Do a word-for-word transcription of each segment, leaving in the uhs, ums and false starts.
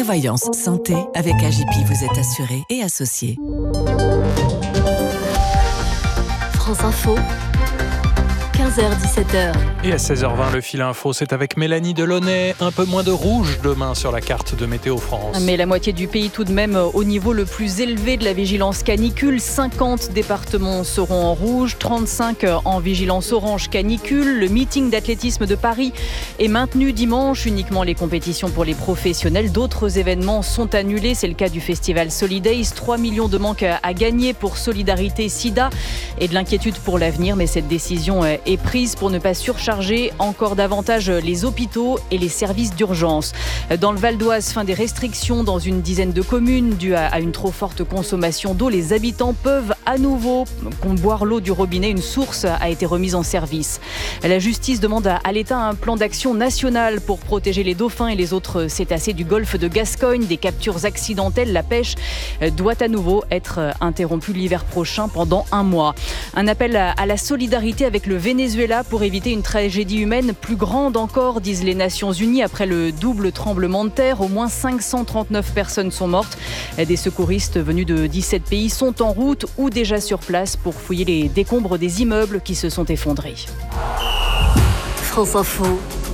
Voyance santé, avec A J P, vous êtes assuré et associé. France Info, quinze heures dix-sept heures. Et à seize heures vingt, le fil info, c'est avec Mélanie Delaunay. Un peu moins de rouge demain sur la carte de Météo France. Mais la moitié du pays tout de même au niveau le plus élevé de la vigilance canicule. cinquante départements seront en rouge, trente-cinq en vigilance orange canicule. Le meeting d'athlétisme de Paris est maintenu dimanche. Uniquement les compétitions pour les professionnels. D'autres événements sont annulés. C'est le cas du festival Solidays. trois millions de manques à gagner pour Solidarité Sida et de l'inquiétude pour l'avenir. Mais cette décision est prise pour ne pas surcharger encore davantage les hôpitaux et les services d'urgence. Dans le Val d'Oise, fin des restrictions dans une dizaine de communes dues à une trop forte consommation d'eau. Les habitants peuvent à nouveau boire l'eau du robinet. Une source a été remise en service. La justice demande à l'État un plan d'action national pour protéger les dauphins et les autres cétacés du golfe de Gascogne. Des captures accidentelles, la pêche doit à nouveau être interrompue l'hiver prochain pendant un mois. Un appel à la solidarité avec le Venezuela pour éviter une tragédie humaine plus grande encore, disent les Nations Unies. Après le double tremblement de terre, au moins cinq cent trente-neuf personnes sont mortes. Des secouristes venus de dix-sept pays sont en route ou déjà sur place pour fouiller les décombres des immeubles qui se sont effondrés. France Info,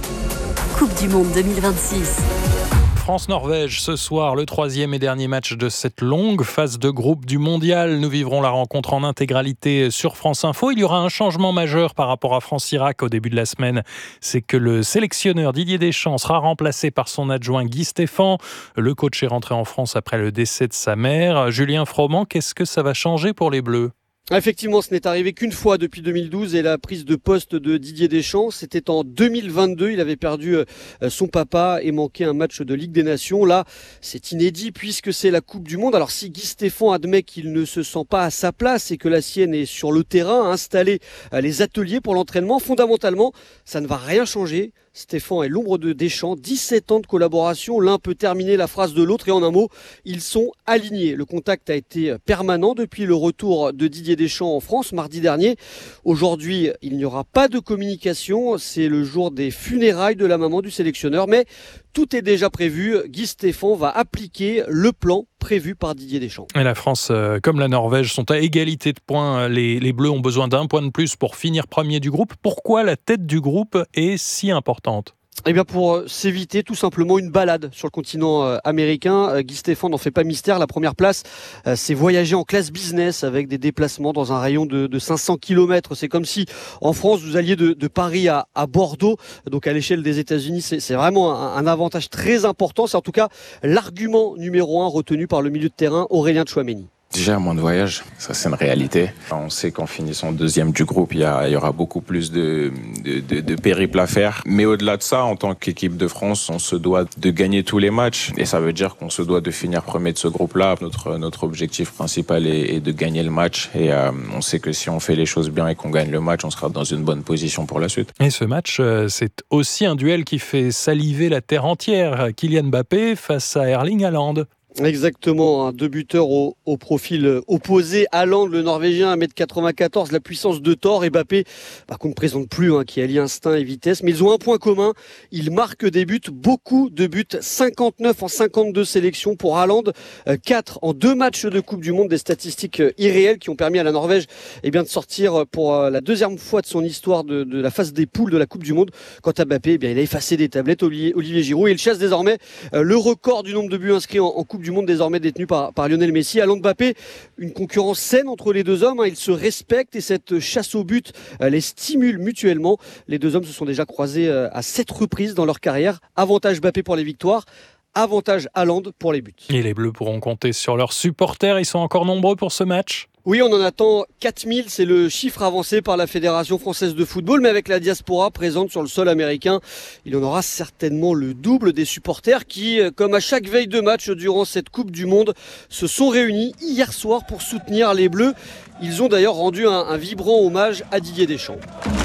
Coupe du Monde deux mille vingt-six. France-Norvège, ce soir, le troisième et dernier match de cette longue phase de groupe du mondial. Nous vivrons la rencontre en intégralité sur France Info. Il y aura un changement majeur par rapport à France-Irak au début de la semaine. C'est que le sélectionneur Didier Deschamps sera remplacé par son adjoint Guy Stéphane. Le coach est rentré en France après le décès de sa mère. Julien Froment, qu'est-ce que ça va changer pour les Bleus ? Effectivement, ce n'est arrivé qu'une fois depuis deux mille douze et la prise de poste de Didier Deschamps, c'était en deux mille vingt-deux. Il avait perdu son papa et manqué un match de Ligue des Nations. Là, c'est inédit puisque c'est la Coupe du Monde. Alors si Guy Stéphane admet qu'il ne se sent pas à sa place et que la sienne est sur le terrain, installer les ateliers pour l'entraînement, fondamentalement, ça ne va rien changer. Stéphane est l'ombre de Deschamps, dix-sept ans de collaboration, l'un peut terminer la phrase de l'autre et en un mot, ils sont alignés. Le contact a été permanent depuis le retour de Didier Deschamps en France mardi dernier. Aujourd'hui, il n'y aura pas de communication, c'est le jour des funérailles de la maman du sélectionneur, mais tout est déjà prévu. Guy Stéphane va appliquer le plan prévu par Didier Deschamps. Et la France, euh, comme la Norvège, sont à égalité de points. Les, les Bleus ont besoin d'un point de plus pour finir premier du groupe. Pourquoi la tête du groupe est si importante ? Eh bien pour s'éviter tout simplement une balade sur le continent euh, américain. Euh, Guy Stéphane n'en fait pas mystère. La première place, euh, c'est voyager en classe business avec des déplacements dans un rayon de, de cinq cents kilomètres. C'est comme si en France vous alliez de, de Paris à, à Bordeaux. Donc à l'échelle des États-Unis, c'est, c'est vraiment un, un avantage très important. C'est en tout cas l'argument numéro un retenu par le milieu de terrain Aurélien Tchouaméni. Déjà, moins de voyages, ça c'est une réalité. On sait qu'en finissant deuxième du groupe, il y, a, il y aura beaucoup plus de, de, de, de périples à faire. Mais au-delà de ça, en tant qu'équipe de France, on se doit de gagner tous les matchs. Et ça veut dire qu'on se doit de finir premier de ce groupe-là. Notre, notre objectif principal est, est de gagner le match. Et euh, on sait que si on fait les choses bien et qu'on gagne le match, on sera dans une bonne position pour la suite. Et ce match, euh, c'est aussi un duel qui fait saliver la terre entière. Kylian Mbappé face à Erling Haaland. Exactement, hein, deux buteurs au, au profil opposé. Haaland, le Norvégien, un mètre quatre-vingt-quatorze, la puissance de Thor. Et Mbappé, bah, qu'on ne présente plus, hein, qui allie instinct et vitesse. Mais ils ont un point commun, ils marquent des buts, beaucoup de buts. cinquante-neuf en cinquante-deux sélections pour Haaland, quatre en deux matchs de Coupe du Monde. Des statistiques irréelles qui ont permis à la Norvège eh bien, de sortir pour la deuxième fois de son histoire de, de la phase des poules de la Coupe du Monde. Quant à Mbappé, eh bien, il a effacé des tablettes, Olivier, Olivier Giroud. Et il chasse désormais le record du nombre de buts inscrits en, en Coupe du Monde, désormais détenu par, par Lionel Messi. Haaland Mbappé, une concurrence saine entre les deux hommes, hein, ils se respectent et cette chasse au but euh, les stimule mutuellement. Les deux hommes se sont déjà croisés euh, à sept reprises dans leur carrière. Avantage Mbappé pour les victoires, avantage Haaland pour les buts. Et les Bleus pourront compter sur leurs supporters, ils sont encore nombreux pour ce match ? Oui, on en attend quatre mille, c'est le chiffre avancé par la Fédération française de football, mais avec la diaspora présente sur le sol américain, il y en aura certainement le double des supporters qui, comme à chaque veille de match durant cette Coupe du Monde, se sont réunis hier soir pour soutenir les Bleus. Ils ont d'ailleurs rendu un, un vibrant hommage à Didier Deschamps.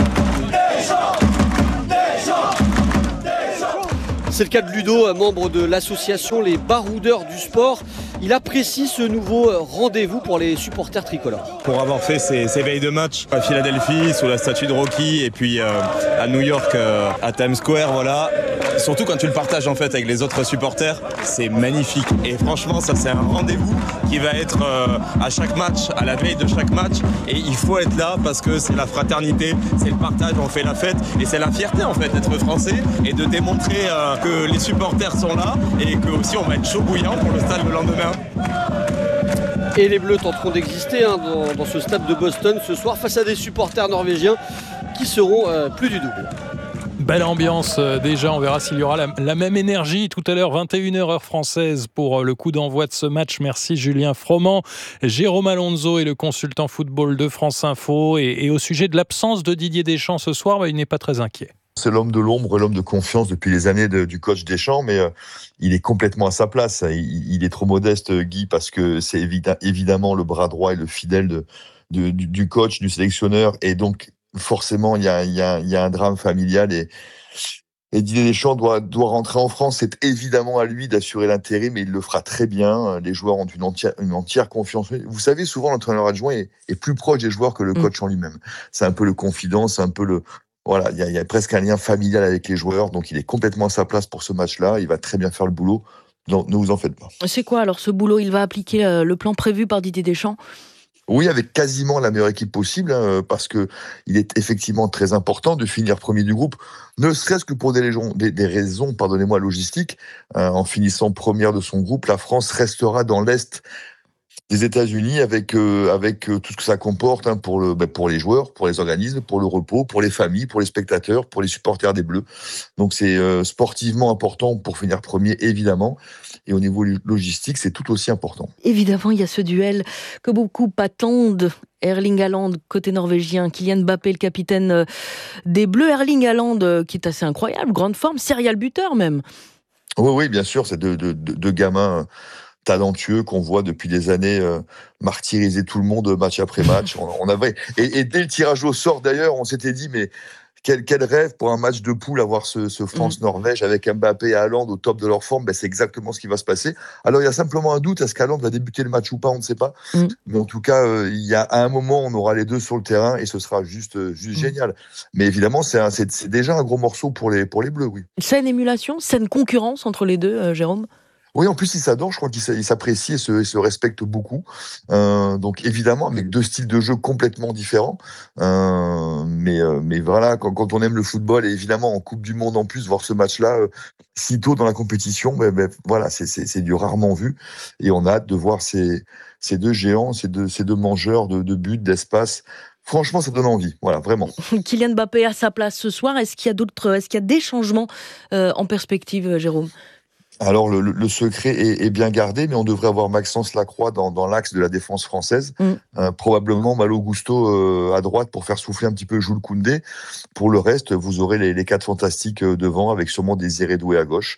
Deschamps Deschamps C'est le cas de Ludo, membre de l'association Les Baroudeurs du Sport. Il apprécie ce nouveau rendez-vous pour les supporters tricolores. Pour avoir fait ces, ces veilles de match à Philadelphie, sous la statue de Rocky, et puis euh, à New York, euh, à Times Square, voilà, surtout quand tu le partages en fait avec les autres supporters, c'est magnifique. Et franchement, ça c'est un rendez-vous qui va être euh, à chaque match, à la veille de chaque match. Et il faut être là parce que c'est la fraternité, c'est le partage, on fait la fête. Et c'est la fierté en fait d'être français et de démontrer euh, que les supporters sont là et que aussi on va être chaud bouillant pour le stade le lendemain. Et les Bleus tenteront d'exister hein, dans, dans ce stade de Boston ce soir face à des supporters norvégiens qui seront euh, plus du double. Belle ambiance euh, déjà, on verra s'il y aura la, la même énergie tout à l'heure, vingt et une heures heure française pour euh, le coup d'envoi de ce match. Merci Julien Froment. Jérôme Alonso est le consultant football de France Info et, et au sujet de l'absence de Didier Deschamps ce soir, bah, il n'est pas très inquiet. C'est l'homme de l'ombre, l'homme de confiance depuis les années de, du coach Deschamps, mais euh, il est complètement à sa place. Il, il est trop modeste, Guy, parce que c'est évi- évidemment le bras droit et le fidèle de, de, du, du coach, du sélectionneur, et donc forcément il y a, il y a, il y a un drame familial et, et Didier Deschamps doit, doit rentrer en France. C'est évidemment à lui d'assurer l'intérim, mais il le fera très bien. Les joueurs ont une entière, une entière confiance. Vous savez, souvent l'entraîneur adjoint est, est plus proche des joueurs que le coach en lui-même. C'est un peu le confident, c'est un peu le... Voilà, il y, y a presque un lien familial avec les joueurs, donc il est complètement à sa place pour ce match-là. Il va très bien faire le boulot, donc ne vous en faites pas. C'est quoi alors ce boulot? Il va appliquer euh, le plan prévu par Didier Deschamps? Oui, avec quasiment la meilleure équipe possible, hein, parce que il est effectivement très important de finir premier du groupe, ne serait-ce que pour des, légions, des, des raisons, pardonnez-moi, logistiques. Euh, en finissant première de son groupe, la France restera dans l'Est des États-Unis avec euh, avec euh, tout ce que ça comporte hein, pour le ben, pour les joueurs, pour les organismes, pour le repos, pour les familles, pour les spectateurs, pour les supporters des Bleus. Donc c'est euh, sportivement important pour finir premier évidemment, et au niveau logistique c'est tout aussi important. Évidemment, il y a ce duel que beaucoup attendent. Erling Haaland côté norvégien, Kylian Mbappé le capitaine des Bleus. Erling Haaland qui est assez incroyable, grande forme, serial buteur même. Oui oui bien sûr, c'est deux de, de, de gamins talentueux qu'on voit depuis des années euh, martyriser tout le monde match après match. On, on avait et, et dès le tirage au sort d'ailleurs, on s'était dit mais quel, quel rêve pour un match de poule avoir ce, ce France-Norvège avec Mbappé et Haaland au top de leur forme. Ben, c'est exactement ce qui va se passer. Alors il y a simplement un doute, est-ce qu'Haaland va débuter le match ou pas, on ne sait pas. Mm. Mais en tout cas, euh, il y a à un moment on aura les deux sur le terrain et ce sera juste juste mm. génial. Mais évidemment c'est, un, c'est, c'est déjà un gros morceau pour les pour les Bleus, oui. Saine émulation, saine concurrence entre les deux, euh, Jérôme. Oui, en plus, ils s'adorent, je crois qu'ils s'apprécient et se, et se respectent beaucoup. Euh, donc, évidemment, avec deux styles de jeu complètement différents. Euh, mais, euh, mais voilà, quand, quand on aime le football, et évidemment, en Coupe du Monde en plus, voir ce match-là, euh, si tôt dans la compétition, ben, ben, voilà, c'est, c'est, c'est du rarement vu. Et on a hâte de voir ces, ces deux géants, ces deux, ces deux mangeurs de, de buts, d'espace. Franchement, ça donne envie, voilà, vraiment. Kylian Mbappé à sa place ce soir. Est-ce qu'il y a d'autres, est-ce qu'il y a des changements euh, en perspective, Jérôme ? Alors, le, le secret est, est bien gardé, mais on devrait avoir Maxence Lacroix dans, dans l'axe de la défense française. Mm. Euh, probablement Malo Gusto euh, à droite pour faire souffler un petit peu Jules Koundé. Pour le reste, vous aurez les, les quatre fantastiques devant, avec sûrement Désiré Doué à gauche.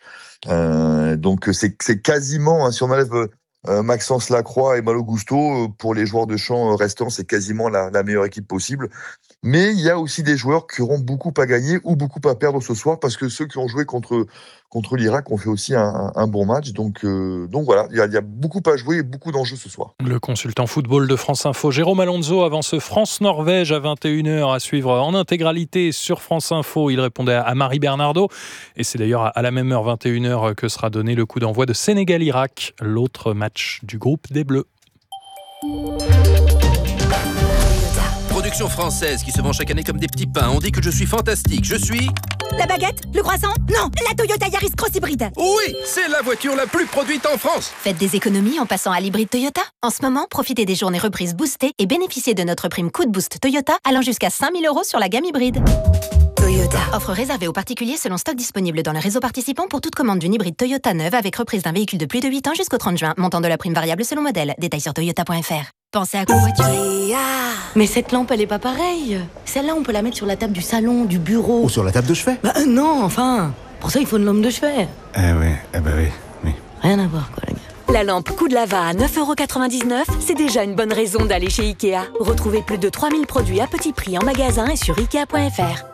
Euh, donc, c'est, c'est quasiment, hein, si on enlève euh, Maxence Lacroix et Malo Gusto, euh, pour les joueurs de champ restants, c'est quasiment la, la meilleure équipe possible. Mais il y a aussi des joueurs qui auront beaucoup à gagner ou beaucoup à perdre ce soir, parce que ceux qui ont joué contre, contre l'Irak ont fait aussi un, un bon match. Donc, euh, donc voilà, il y, a, il y a beaucoup à jouer et beaucoup d'enjeux ce soir. Le consultant football de France Info, Jérôme Alonso, avant ce France-Norvège à vingt et une heures à suivre en intégralité sur France Info. Il répondait à Marie Bernardo. Et c'est d'ailleurs à la même heure, vingt et une heures, que sera donné le coup d'envoi de Sénégal-Irak, l'autre match du groupe des Bleus. Production française qui se vend chaque année comme des petits pains. On dit que je suis fantastique. Je suis... La baguette? Le croissant? Non, la Toyota Yaris Cross Hybride. Oui, c'est la voiture la plus produite en France. Faites des économies en passant à l'hybride Toyota. En ce moment, profitez des journées reprises boostées et bénéficiez de notre prime Coup de Boost Toyota allant jusqu'à cinq mille euros sur la gamme hybride. Toyota. Offre réservée aux particuliers selon stock disponible dans le réseau participant pour toute commande d'une hybride Toyota neuve avec reprise d'un véhicule de plus de huit ans jusqu'au trente juin. Montant de la prime variable selon modèle. Détails sur toyota point f r. Pensez à covoiturer. Mais cette lampe, elle est pas pareille. Celle-là, on peut la mettre sur la table du salon, du bureau. Ou sur la table de chevet. Bah euh, non, enfin. Pour ça, il faut une lampe de chevet. Eh oui, eh ben oui, oui. Rien à voir, quoi, les gars. La lampe Coup de Lava à neuf euros quatre-vingt-dix-neuf, c'est déjà une bonne raison d'aller chez Ikea. Retrouvez plus de trois mille produits à petit prix en magasin et sur ikea point f r.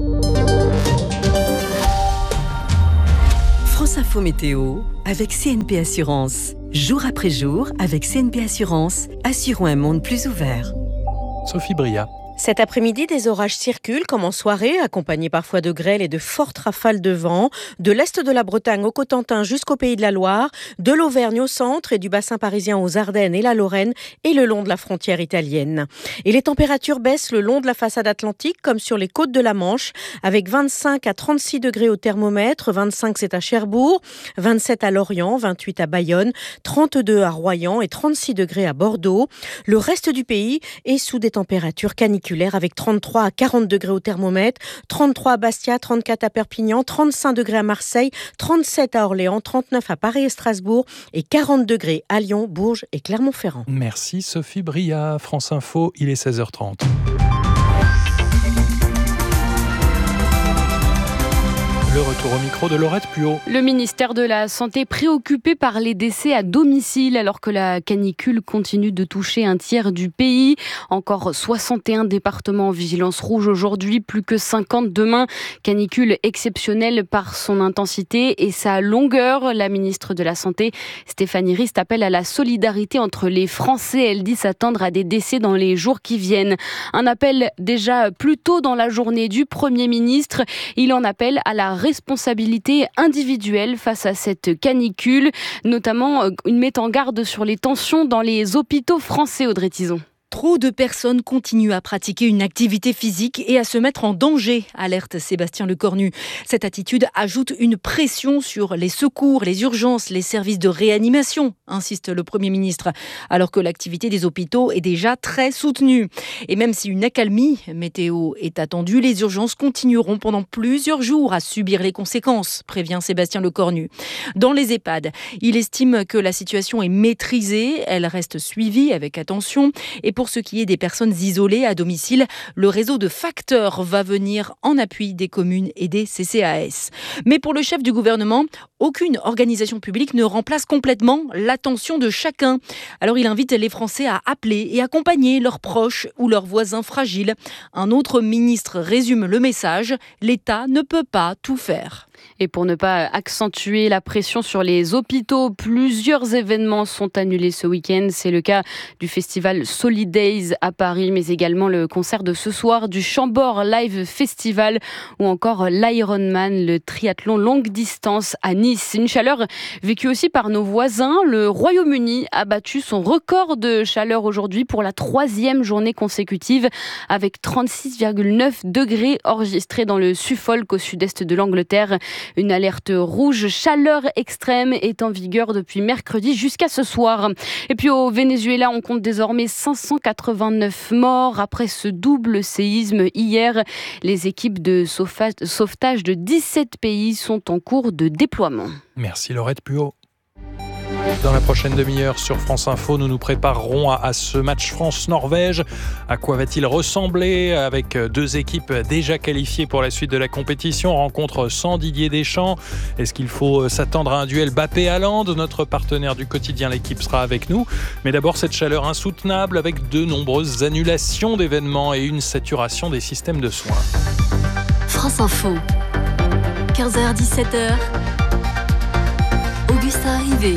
France Info Météo avec C N P Assurance. Jour après jour, avec C N P Assurance, assurons un monde plus ouvert. Sophie Bria. Cet après-midi, des orages circulent comme en soirée, accompagnés parfois de grêles et de fortes rafales de vent. De l'est de la Bretagne au Cotentin jusqu'au Pays de la Loire, de l'Auvergne au centre et du bassin parisien aux Ardennes et la Lorraine et le long de la frontière italienne. Et les températures baissent le long de la façade atlantique comme sur les côtes de la Manche, avec vingt-cinq à trente-six degrés au thermomètre, vingt-cinq c'est à Cherbourg, vingt-sept à Lorient, vingt-huit à Bayonne, trente-deux à Royan et trente-six degrés à Bordeaux. Le reste du pays est sous des températures caniculaires avec trente-trois à quarante degrés au thermomètre, trente-trois à Bastia, trente-quatre à Perpignan, trente-cinq degrés à Marseille, trente-sept à Orléans, trente-neuf à Paris et Strasbourg et quarante degrés à Lyon, Bourges et Clermont-Ferrand. Merci Sophie Bria. France Info, il est seize heures trente. Le retour au micro de Laurette Puot. Le ministère de la Santé préoccupé par les décès à domicile alors que la canicule continue de toucher un tiers du pays. Encore soixante et un départements en vigilance rouge aujourd'hui, plus que cinquante demain. Canicule exceptionnelle par son intensité et sa longueur. La ministre de la Santé, Stéphanie Rist, appelle à la solidarité entre les Français. Elle dit s'attendre à des décès dans les jours qui viennent. Un appel déjà plus tôt dans la journée du Premier ministre. Il en appelle à la responsabilité individuelle face à cette canicule, notamment une met en garde sur les tensions dans les hôpitaux français, Audrey Tison. Trop de personnes continuent à pratiquer une activité physique et à se mettre en danger, alerte Sébastien Lecornu. Cette attitude ajoute une pression sur les secours, les urgences, les services de réanimation, insiste le Premier ministre, alors que l'activité des hôpitaux est déjà très soutenue. Et même si une accalmie météo est attendue, les urgences continueront pendant plusieurs jours à subir les conséquences, prévient Sébastien Lecornu. Dans les EHPAD, il estime que la situation est maîtrisée, elle reste suivie avec attention et pour Pour ce qui est des personnes isolées à domicile, le réseau de facteurs va venir en appui des communes et des C C A S. Mais pour le chef du gouvernement, aucune organisation publique ne remplace complètement l'attention de chacun. Alors il invite les Français à appeler et accompagner leurs proches ou leurs voisins fragiles. Un autre ministre résume le message, l'État ne peut pas tout faire. Et pour ne pas accentuer la pression sur les hôpitaux, plusieurs événements sont annulés ce week-end. C'est le cas du festival Solidays à Paris, mais également le concert de ce soir du Chambord Live Festival ou encore l'Ironman, le triathlon longue distance à Nice. Une chaleur vécue aussi par nos voisins. Le Royaume-Uni a battu son record de chaleur aujourd'hui pour la troisième journée consécutive avec trente-six virgule neuf degrés enregistrés dans le Suffolk au sud-est de l'Angleterre. Une alerte rouge chaleur extrême est en vigueur depuis mercredi jusqu'à ce soir. Et puis au Venezuela, on compte désormais cinq cent quatre-vingt-neuf morts après ce double séisme hier. Les équipes de sauvetage de dix-sept pays sont en cours de déploiement. Merci Laurette Puot. Dans la prochaine demi-heure sur France Info, nous nous préparerons à, à ce match France-Norvège. À quoi va-t-il ressembler avec deux équipes déjà qualifiées pour la suite de la compétition? Rencontre sans Didier Deschamps. Est-ce qu'il faut s'attendre à un duel Mbappé-Haaland? Notre partenaire du quotidien L'équipe sera avec nous. Mais d'abord, cette chaleur insoutenable avec de nombreuses annulations d'événements et une saturation des systèmes de soins. France Info, quinze heures dix-sept heures. Augustin Rivet.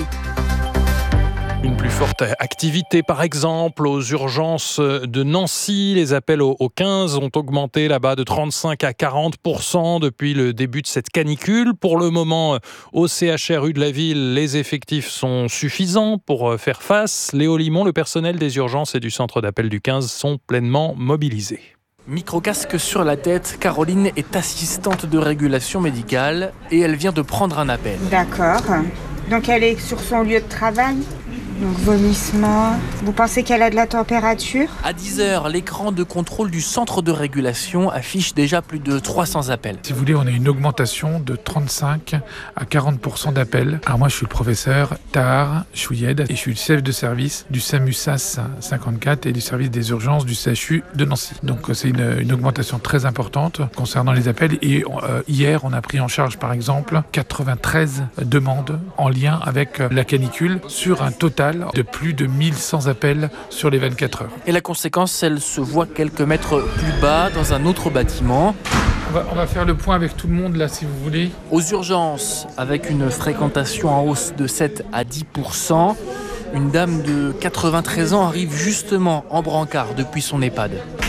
Une plus forte activité, par exemple, aux urgences de Nancy. Les appels au quinze ont augmenté là-bas de trente-cinq à quarante pour cent depuis le début de cette canicule. Pour le moment, au C H R U de la ville, les effectifs sont suffisants pour faire face. Léo Limon, le personnel des urgences et du centre d'appel du quinze sont pleinement mobilisés. Micro-casque sur la tête, Caroline est assistante de régulation médicale et elle vient de prendre un appel. D'accord. Donc elle est sur son lieu de travail ? Donc vomissement. Vous pensez qu'elle a de la température ? À dix heures, l'écran de contrôle du centre de régulation affiche déjà plus de trois cents appels. Si vous voulez, on a une augmentation de trente-cinq à quarante pour cent d'appels. Alors moi, je suis le professeur Tahar Chouyed et je suis le chef de service du SAMU-S A S cinquante-quatre et du service des urgences du C H U de Nancy. Donc c'est une, une augmentation très importante concernant les appels. Et euh, hier, on a pris en charge, par exemple, quatre-vingt-treize demandes en lien avec la canicule sur un total de plus de mille cent appels sur les vingt-quatre heures. Et la conséquence, elle se voit quelques mètres plus bas dans un autre bâtiment. On va, on va faire le point avec tout le monde là, si vous voulez. Aux urgences, avec une fréquentation en hausse de sept à dix pour cent, une dame de quatre-vingt-treize ans arrive justement en brancard depuis son EHPAD. Je suis là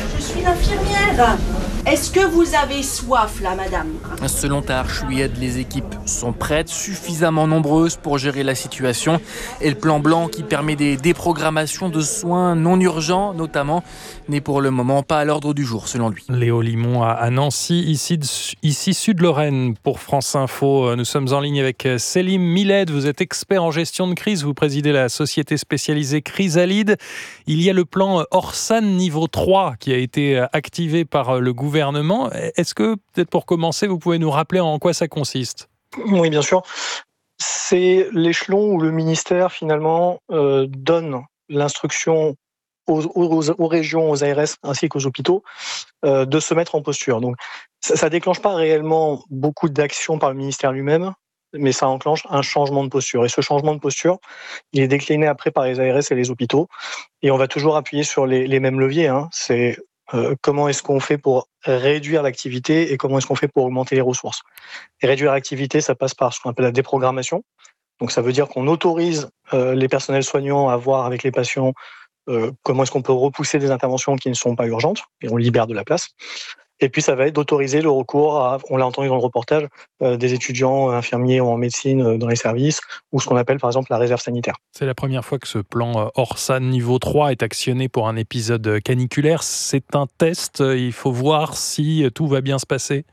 une infirmière. Est-ce que vous avez soif là, madame? Selon Tahar Chouied, les équipes sont prêtes, suffisamment nombreuses pour gérer la situation. Et le plan blanc qui permet des déprogrammations de soins non urgents, notamment, n'est pour le moment pas à l'ordre du jour, selon lui. Léo Limon à Nancy, ici, ici Sud-Lorraine pour France Info. Nous sommes en ligne avec Selim Miled. Vous êtes expert en gestion de crise. Vous présidez la société spécialisée Chrysalide. Il y a le plan Orsan niveau trois qui a été activé par le gouvernement. Est-ce que, peut-être pour commencer, vous pouvez nous rappeler en quoi ça consiste ? Oui, bien sûr. C'est l'échelon où le ministère, finalement, euh, donne l'instruction aux, aux, aux régions, aux A R S ainsi qu'aux hôpitaux euh, de se mettre en posture. Donc, ça ne déclenche pas réellement beaucoup d'actions par le ministère lui-même, mais ça enclenche un changement de posture. Et ce changement de posture, il est décliné après par les A R S et les hôpitaux. Et on va toujours appuyer sur les, les mêmes leviers. Hein. C'est Euh, comment est-ce qu'on fait pour réduire l'activité et comment est-ce qu'on fait pour augmenter les ressources. Et réduire l'activité, ça passe par ce qu'on appelle la déprogrammation. Donc ça veut dire qu'on autorise euh, les personnels soignants à voir avec les patients euh, comment est-ce qu'on peut repousser des interventions qui ne sont pas urgentes et on libère de la place. Et puis ça va être d'autoriser le recours à, on l'a entendu dans le reportage, euh, des étudiants infirmiers ou en médecine euh, dans les services, ou ce qu'on appelle par exemple la réserve sanitaire. C'est la première fois que ce plan Orsan niveau trois est actionné pour un épisode caniculaire. C'est un test, il faut voir si tout va bien se passer.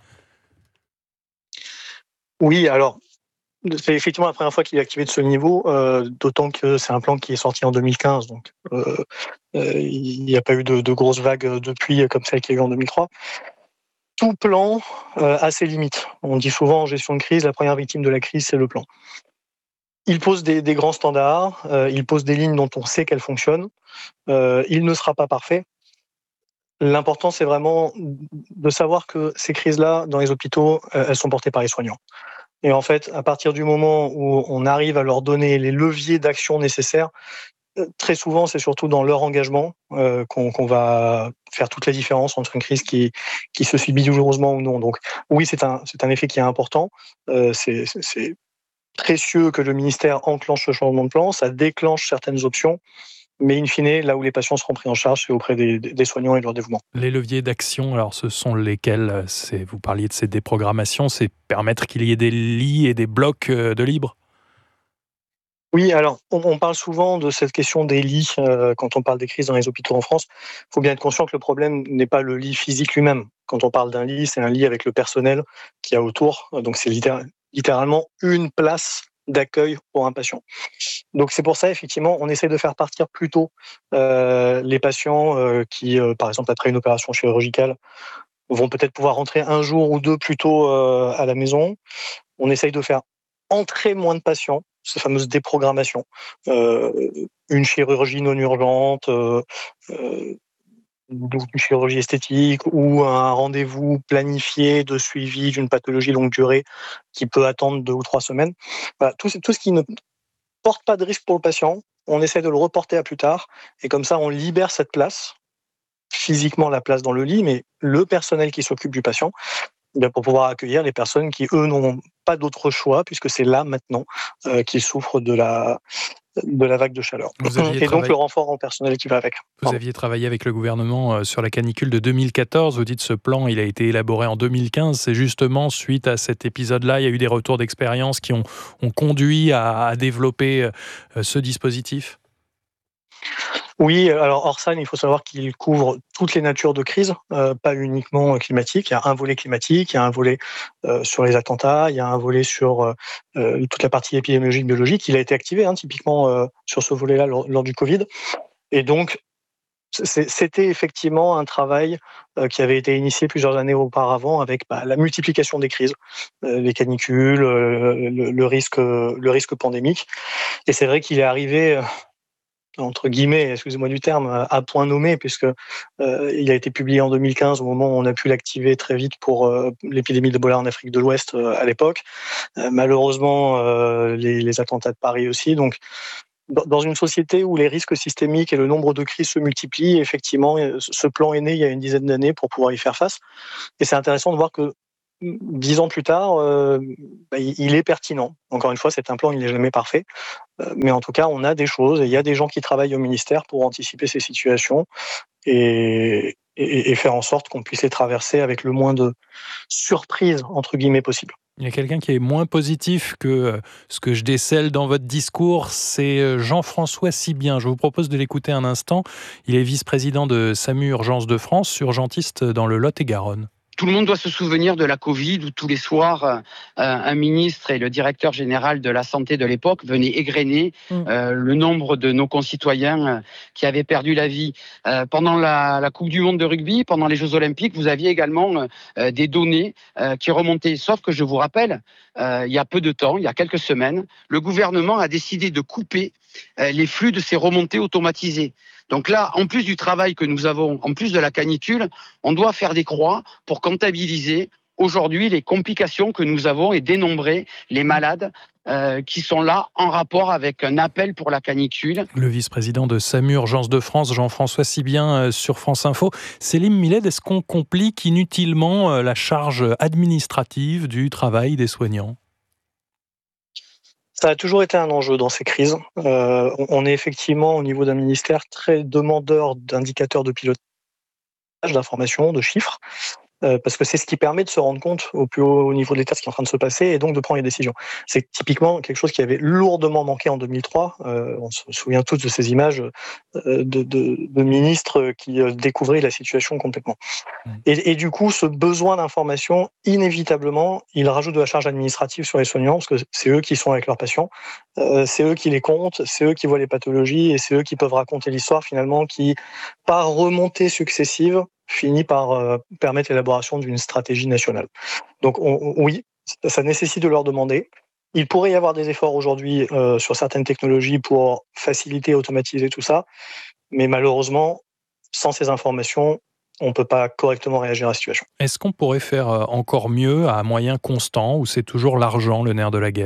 Oui, alors c'est effectivement la première fois qu'il est activé de ce niveau, euh, d'autant que c'est un plan qui est sorti en deux mille quinze, donc euh, euh, il n'y a pas eu de, de grosses vagues depuis comme celle qu'il y a eu en deux mille trois. Tout plan euh, a ses limites. On dit souvent en gestion de crise, la première victime de la crise, c'est le plan. Il pose des, des grands standards, euh, il pose des lignes dont on sait qu'elles fonctionnent. Euh, il ne sera pas parfait. L'important, c'est vraiment de savoir que ces crises-là, dans les hôpitaux, euh, elles sont portées par les soignants. Et en fait, à partir du moment où on arrive à leur donner les leviers d'action nécessaires, très souvent, c'est surtout dans leur engagement euh, qu'on, qu'on va faire toute la différence entre une crise qui, qui se subit douloureusement ou non. Donc oui, c'est un, c'est un effet qui est important. Euh, c'est, c'est, c'est précieux que le ministère enclenche ce changement de plan. Ça déclenche certaines options. Mais in fine, là où les patients seront pris en charge, c'est auprès des, des soignants et de leur dévouement. Les leviers d'action, alors ce sont lesquels? C'est, vous parliez de ces déprogrammations, c'est permettre qu'il y ait des lits et des blocs de libre? Oui, alors on, on parle souvent de cette question des lits euh, quand on parle des crises dans les hôpitaux en France. Il faut bien être conscient que le problème n'est pas le lit physique lui-même. Quand on parle d'un lit, c'est un lit avec le personnel qu'il y a autour. Donc c'est littér- littéralement une place d'accueil pour un patient. Donc c'est pour ça, effectivement, on essaie de faire partir plus tôt euh, les patients euh, qui, euh, par exemple, après une opération chirurgicale, vont peut-être pouvoir rentrer un jour ou deux plus tôt euh, à la maison. On essaye de faire entrer moins de patients, ces fameuses déprogrammations, euh, une chirurgie non urgente, euh, euh, une chirurgie esthétique ou un rendez-vous planifié de suivi d'une pathologie longue durée qui peut attendre deux ou trois semaines. Voilà, tout, tout ce qui ne porte pas de risque pour le patient, on essaie de le reporter à plus tard et comme ça on libère cette place, physiquement la place dans le lit, mais le personnel qui s'occupe du patient, bien pour pouvoir accueillir les personnes qui, eux, n'ont pas d'autre choix, puisque c'est là, maintenant, euh, qu'ils souffrent de la, de la vague de chaleur. Et travaillé... donc, le renfort en personnel qui va avec. Vous Pardon. aviez travaillé avec le gouvernement sur la canicule de deux mille quatorze. Vous dites ce plan, il a été élaboré en deux mille quinze. C'est justement suite à cet épisode-là, il y a eu des retours d'expérience qui ont, ont conduit à, à développer ce dispositif? Oui, alors Orsan, il faut savoir qu'il couvre toutes les natures de crise, euh, pas uniquement climatique. Il y a un volet climatique, il y a un volet euh, sur les attentats, il y a un volet sur euh, toute la partie épidémiologique, biologique. Il a été activé hein, typiquement euh, sur ce volet-là lors, lors du Covid. Et donc, c'est, c'était effectivement un travail euh, qui avait été initié plusieurs années auparavant avec bah, la multiplication des crises, euh, les canicules, euh, le, le, risque, le risque pandémique. Et c'est vrai qu'il est arrivé... Euh, entre guillemets, excusez-moi du terme, à point nommé, puisque euh, il a été publié en deux mille quinze, au moment où on a pu l'activer très vite pour euh, l'épidémie d'Ebola en Afrique de l'Ouest euh, à l'époque. Euh, malheureusement, euh, les, les attentats de Paris aussi. Donc, dans une société où les risques systémiques et le nombre de crises se multiplient, effectivement, ce plan est né il y a une dizaine d'années pour pouvoir y faire face. Et c'est intéressant de voir que dix ans plus tard, euh, bah, il est pertinent. Encore une fois, c'est un plan, il n'est jamais parfait. Euh, mais en tout cas, on a des choses et il y a des gens qui travaillent au ministère pour anticiper ces situations. Et, et, et faire en sorte qu'on puisse les traverser avec le moins de surprises, entre guillemets, possible. Il y a quelqu'un qui est moins positif que ce que je décèle dans votre discours, c'est Jean-François Sibien. Je vous propose de l'écouter un instant. Il est vice-président de SAMU Urgences de France, urgentiste dans le Lot-et-Garonne. Tout le monde doit se souvenir de la Covid où tous les soirs, euh, un ministre et le directeur général de la santé de l'époque venaient égrener euh, le nombre de nos concitoyens euh, qui avaient perdu la vie. Euh, pendant la, la Coupe du Monde de rugby, pendant les Jeux Olympiques, vous aviez également euh, des données euh, qui remontaient. Sauf que je vous rappelle, euh, il y a peu de temps, il y a quelques semaines, le gouvernement a décidé de couper euh, les flux de ces remontées automatisées. Donc là, en plus du travail que nous avons, en plus de la canicule, on doit faire des croix pour comptabiliser aujourd'hui les complications que nous avons et dénombrer les malades euh, qui sont là en rapport avec un appel pour la canicule. Le vice-président de SAMU Urgences de France, Jean-François Sibien, sur France Info. Céline Miled, est-ce qu'on complique inutilement la charge administrative du travail des soignants ? Ça a toujours été un enjeu dans ces crises. Euh, on est effectivement au niveau d'un ministère très demandeur d'indicateurs de pilotage, d'informations, de chiffres, euh, parce que c'est ce qui permet de se rendre compte au plus haut niveau de l'État ce qui est en train de se passer et donc de prendre les décisions. C'est typiquement quelque chose qui avait lourdement manqué en deux mille trois. Euh, on se souvient tous de ces images euh, de, de, de ministres qui euh, découvraient la situation complètement. Et, et du coup, ce besoin d'information, inévitablement, il rajoute de la charge administrative sur les soignants, parce que c'est eux qui sont avec leurs patients, euh, c'est eux qui les comptent, c'est eux qui voient les pathologies, et c'est eux qui peuvent raconter l'histoire, finalement, qui, par remontée successive, finit par euh, permettre l'élaboration d'une stratégie nationale. Donc on, oui, ça nécessite de leur demander. Il pourrait y avoir des efforts aujourd'hui euh, sur certaines technologies pour faciliter, automatiser tout ça, mais malheureusement, sans ces informations, on ne peut pas correctement réagir à la situation. Est-ce qu'on pourrait faire encore mieux à moyens constants ou c'est toujours l'argent le nerf de la guerre ?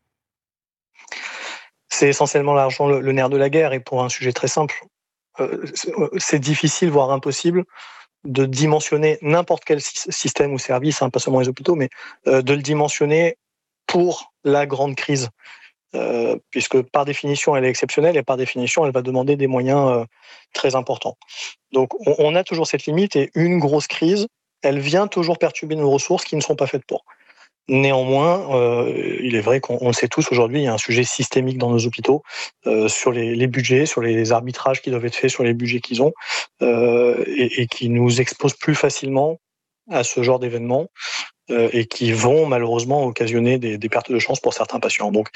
C'est essentiellement l'argent le, le nerf de la guerre et pour un sujet très simple. Euh, c'est, c'est difficile, voire impossible, de dimensionner n'importe quel système ou service, hein, pas seulement les hôpitaux, mais euh, de le dimensionner pour la grande crise. Euh, puisque par définition, elle est exceptionnelle et par définition, elle va demander des moyens euh, très importants. Donc, on, on a toujours cette limite et une grosse crise, elle vient toujours perturber nos ressources qui ne sont pas faites pour. Néanmoins, euh, il est vrai qu'on on le sait tous aujourd'hui, il y a un sujet systémique dans nos hôpitaux euh, sur les, les budgets, sur les arbitrages qui doivent être faits sur les budgets qu'ils ont euh, et, et qui nous exposent plus facilement à ce genre d'événements euh, et qui vont malheureusement occasionner des, des pertes de chance pour certains patients. Donc,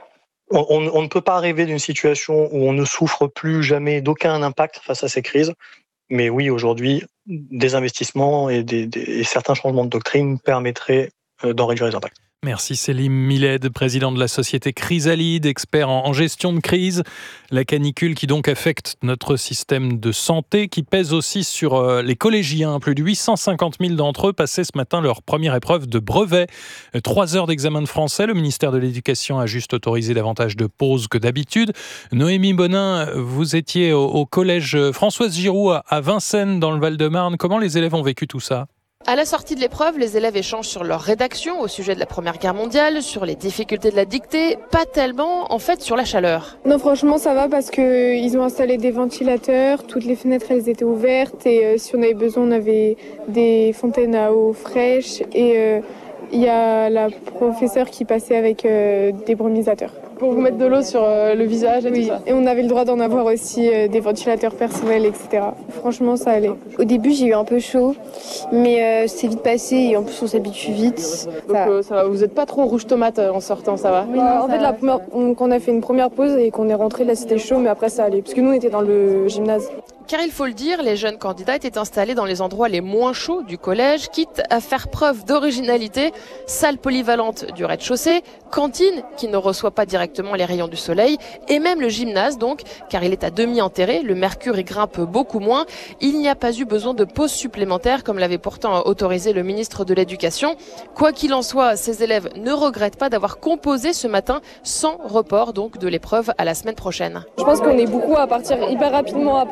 on, on, on ne peut pas rêver d'une situation où on ne souffre plus jamais d'aucun impact face à ces crises. Mais oui, aujourd'hui, des investissements et, des, des, et certains changements de doctrine permettraient d'en réduire les impacts. Merci Céline Miled, président de la société Chrysalide, expert en gestion de crise. La canicule qui donc affecte notre système de santé, qui pèse aussi sur les collégiens. Plus de huit cent cinquante mille d'entre eux passaient ce matin leur première épreuve de brevet. Trois heures d'examen de français. Le ministère de l'Éducation a juste autorisé davantage de pauses que d'habitude. Noémie Bonin, vous étiez au collège Françoise Giroud à Vincennes dans le Val-de-Marne. Comment les élèves ont vécu tout ça ? À la sortie de l'épreuve, les élèves échangent sur leur rédaction au sujet de la Première Guerre mondiale, sur les difficultés de la dictée, pas tellement en fait sur la chaleur. Non, franchement ça va parce qu'ils ont installé des ventilateurs, toutes les fenêtres elles étaient ouvertes et euh, si on avait besoin on avait des fontaines à eau fraîche et euh, il y a la professeure qui passait avec euh, des brumisateurs. Pour vous mettre de l'eau sur euh, le visage et oui. tout ça. Et on avait le droit d'en avoir aussi euh, des ventilateurs personnels, et cetera. Franchement, ça allait. Au début, j'ai eu un peu chaud, mais euh, c'est vite passé et en plus, on s'habitue vite. Donc ça... Euh, ça va. Vous n'êtes pas trop rouge tomate en sortant, ça va? Oui, non, En ça fait, la première, on, on a fait une première pause et qu'on est rentré, là c'était chaud, mais après ça allait. Parce que nous, on était dans le gymnase. Car il faut le dire, les jeunes candidats étaient installés dans les endroits les moins chauds du collège, quitte à faire preuve d'originalité. Salle polyvalente du rez-de-chaussée, cantine qui ne reçoit pas directement les rayons du soleil, et même le gymnase donc, car il est à demi enterré, le mercure y grimpe beaucoup moins. Il n'y a pas eu besoin de pause supplémentaire, comme l'avait pourtant autorisé le ministre de l'Éducation. Quoi qu'il en soit, ces élèves ne regrettent pas d'avoir composé ce matin sans report donc de l'épreuve à la semaine prochaine. Je pense qu'on est beaucoup à partir hyper rapidement après, donc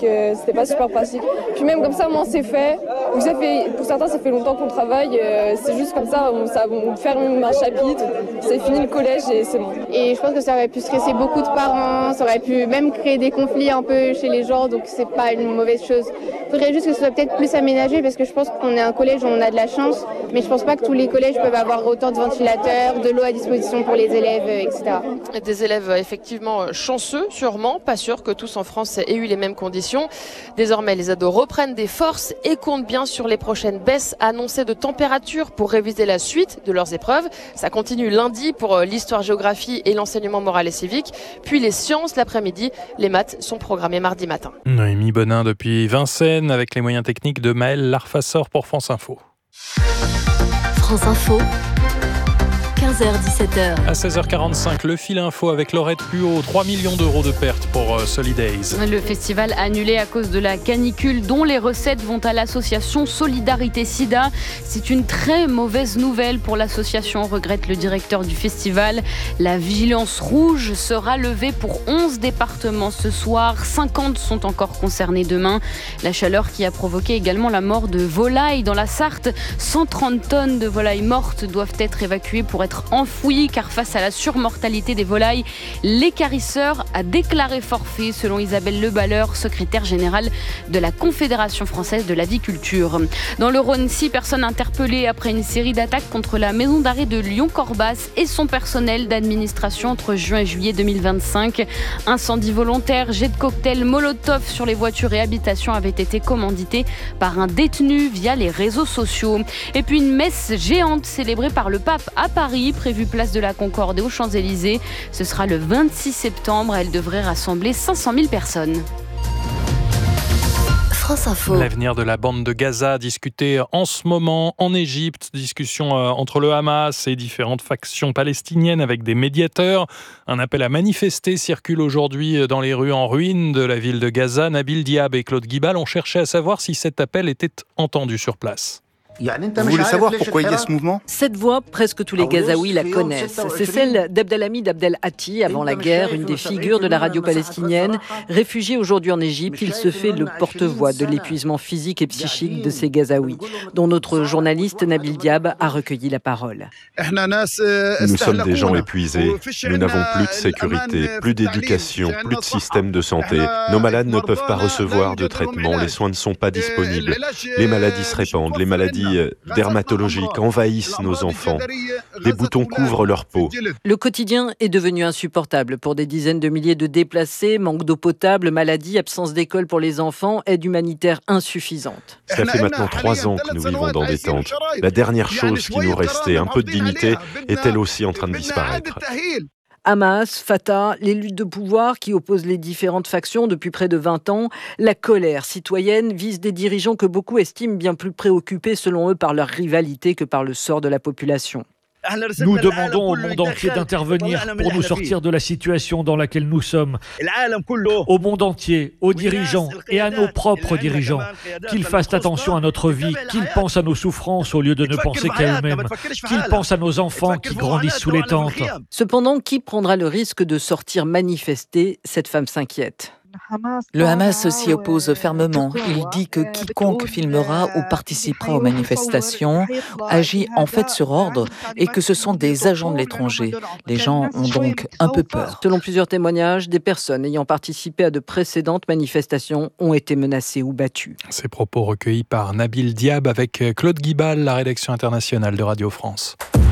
euh, c'était pas super pratique. Puis même comme ça, moi, c'est fait. Vous ça fait, pour certains, ça fait longtemps qu'on travaille. Euh, c'est juste comme ça, on, ça, on ferme un chapitre, c'est fini le collège et c'est bon. Et je pense que ça aurait pu stresser beaucoup de parents, ça aurait pu même créer des conflits un peu chez les gens, donc c'est pas une mauvaise chose. Il faudrait juste que ce soit peut-être plus aménagé parce que je pense qu'on est un collège où on a de la chance, mais je pense pas que tous les collèges peuvent avoir autant de ventilateurs, de l'eau à disposition pour les élèves, et cetera. Des élèves effectivement chanceux, sûrement, pas sûr que tous en France aient eu les mêmes conditions. Désormais, les ados reprennent des forces et comptent bien sur les prochaines baisses annoncées de température pour réviser la suite de leurs épreuves. Ça continue lundi pour l'histoire-géographie et l'enseignement moral et civique, puis les sciences l'après-midi. Les maths sont programmées mardi matin. Noémie Bonin depuis Vincennes avec les moyens techniques de Maël Larfassor pour France Info. France Info. quinze heures dix-sept heures. À seize heures quarante-cinq, le fil info avec Laurette Puot, trois millions d'euros de pertes pour uh, Solidays. Le festival annulé à cause de la canicule dont les recettes vont à l'association Solidarité Sida. C'est une très mauvaise nouvelle pour l'association, regrette le directeur du festival. La vigilance rouge sera levée pour onze départements ce soir. cinquante sont encore concernés demain. La chaleur qui a provoqué également la mort de volailles dans la Sarthe. cent trente tonnes de volailles mortes doivent être évacuées pour être enfouies car face à la surmortalité des volailles, l'équarrisseur a déclaré forfait selon Isabelle Leballeur, secrétaire générale de la Confédération française de l'aviculture. Dans le Rhône, six personnes interpellées après une série d'attaques contre la maison d'arrêt de Lyon-Corbas et son personnel d'administration entre juin et juillet deux mille vingt-cinq. Incendie volontaire, jet de cocktail Molotov sur les voitures et habitations avaient été commandités par un détenu via les réseaux sociaux. Et puis une messe géante célébrée par le pape à Paris, prévue place de la Concorde et aux Champs-Élysées. Ce sera le vingt-six septembre. Elle devrait rassembler cinq cent mille personnes. France Info. L'avenir de la bande de Gaza discuté en ce moment en Égypte. Discussion entre le Hamas et différentes factions palestiniennes avec des médiateurs. Un appel à manifester circule aujourd'hui dans les rues en ruine de la ville de Gaza. Nabil Diab et Claude Guibal ont cherché à savoir si cet appel était entendu sur place. Vous voulez savoir pourquoi il y a ce mouvement ? Cette voix, presque tous les Gazaouis la connaissent. C'est celle d'Abdelhamid Abdel Hatti, avant la guerre, une des figures de la radio palestinienne. Réfugié aujourd'hui en Égypte, il se fait le porte-voix de l'épuisement physique et psychique de ces Gazaouis, dont notre journaliste Nabil Diab a recueilli la parole. Nous sommes des gens épuisés. Nous n'avons plus de sécurité, plus d'éducation, plus de système de santé. Nos malades ne peuvent pas recevoir de traitement, les soins ne sont pas disponibles. Les maladies se répandent, les maladies dermatologiques envahissent nos enfants. Des boutons couvrent leur peau. Le quotidien est devenu insupportable pour des dizaines de milliers de déplacés, manque d'eau potable, maladies, absence d'école pour les enfants, aide humanitaire insuffisante. Ça fait maintenant trois ans que nous vivons dans des tentes. La dernière chose qui nous restait, un peu de dignité, est elle aussi en train de disparaître. Hamas, Fatah, les luttes de pouvoir qui opposent les différentes factions depuis près de vingt ans, la colère citoyenne vise des dirigeants que beaucoup estiment bien plus préoccupés selon eux par leur rivalité que par le sort de la population. Nous demandons au monde entier d'intervenir pour nous sortir de la situation dans laquelle nous sommes. Au monde entier, aux dirigeants et à nos propres dirigeants, qu'ils fassent attention à notre vie, qu'ils pensent à nos souffrances au lieu de ne penser qu'à eux-mêmes, qu'ils pensent à nos enfants qui grandissent sous les tentes. Cependant, qui prendra le risque de sortir manifester ? Cette femme s'inquiète. Le Hamas s'y oppose fermement. Il dit que quiconque filmera ou participera aux manifestations agit en fait sur ordre et que ce sont des agents de l'étranger. Les gens ont donc un peu peur. Selon plusieurs témoignages, des personnes ayant participé à de précédentes manifestations ont été menacées ou battues. Ces propos recueillis par Nabil Diab avec Claude Guibal, la rédaction internationale de Radio France.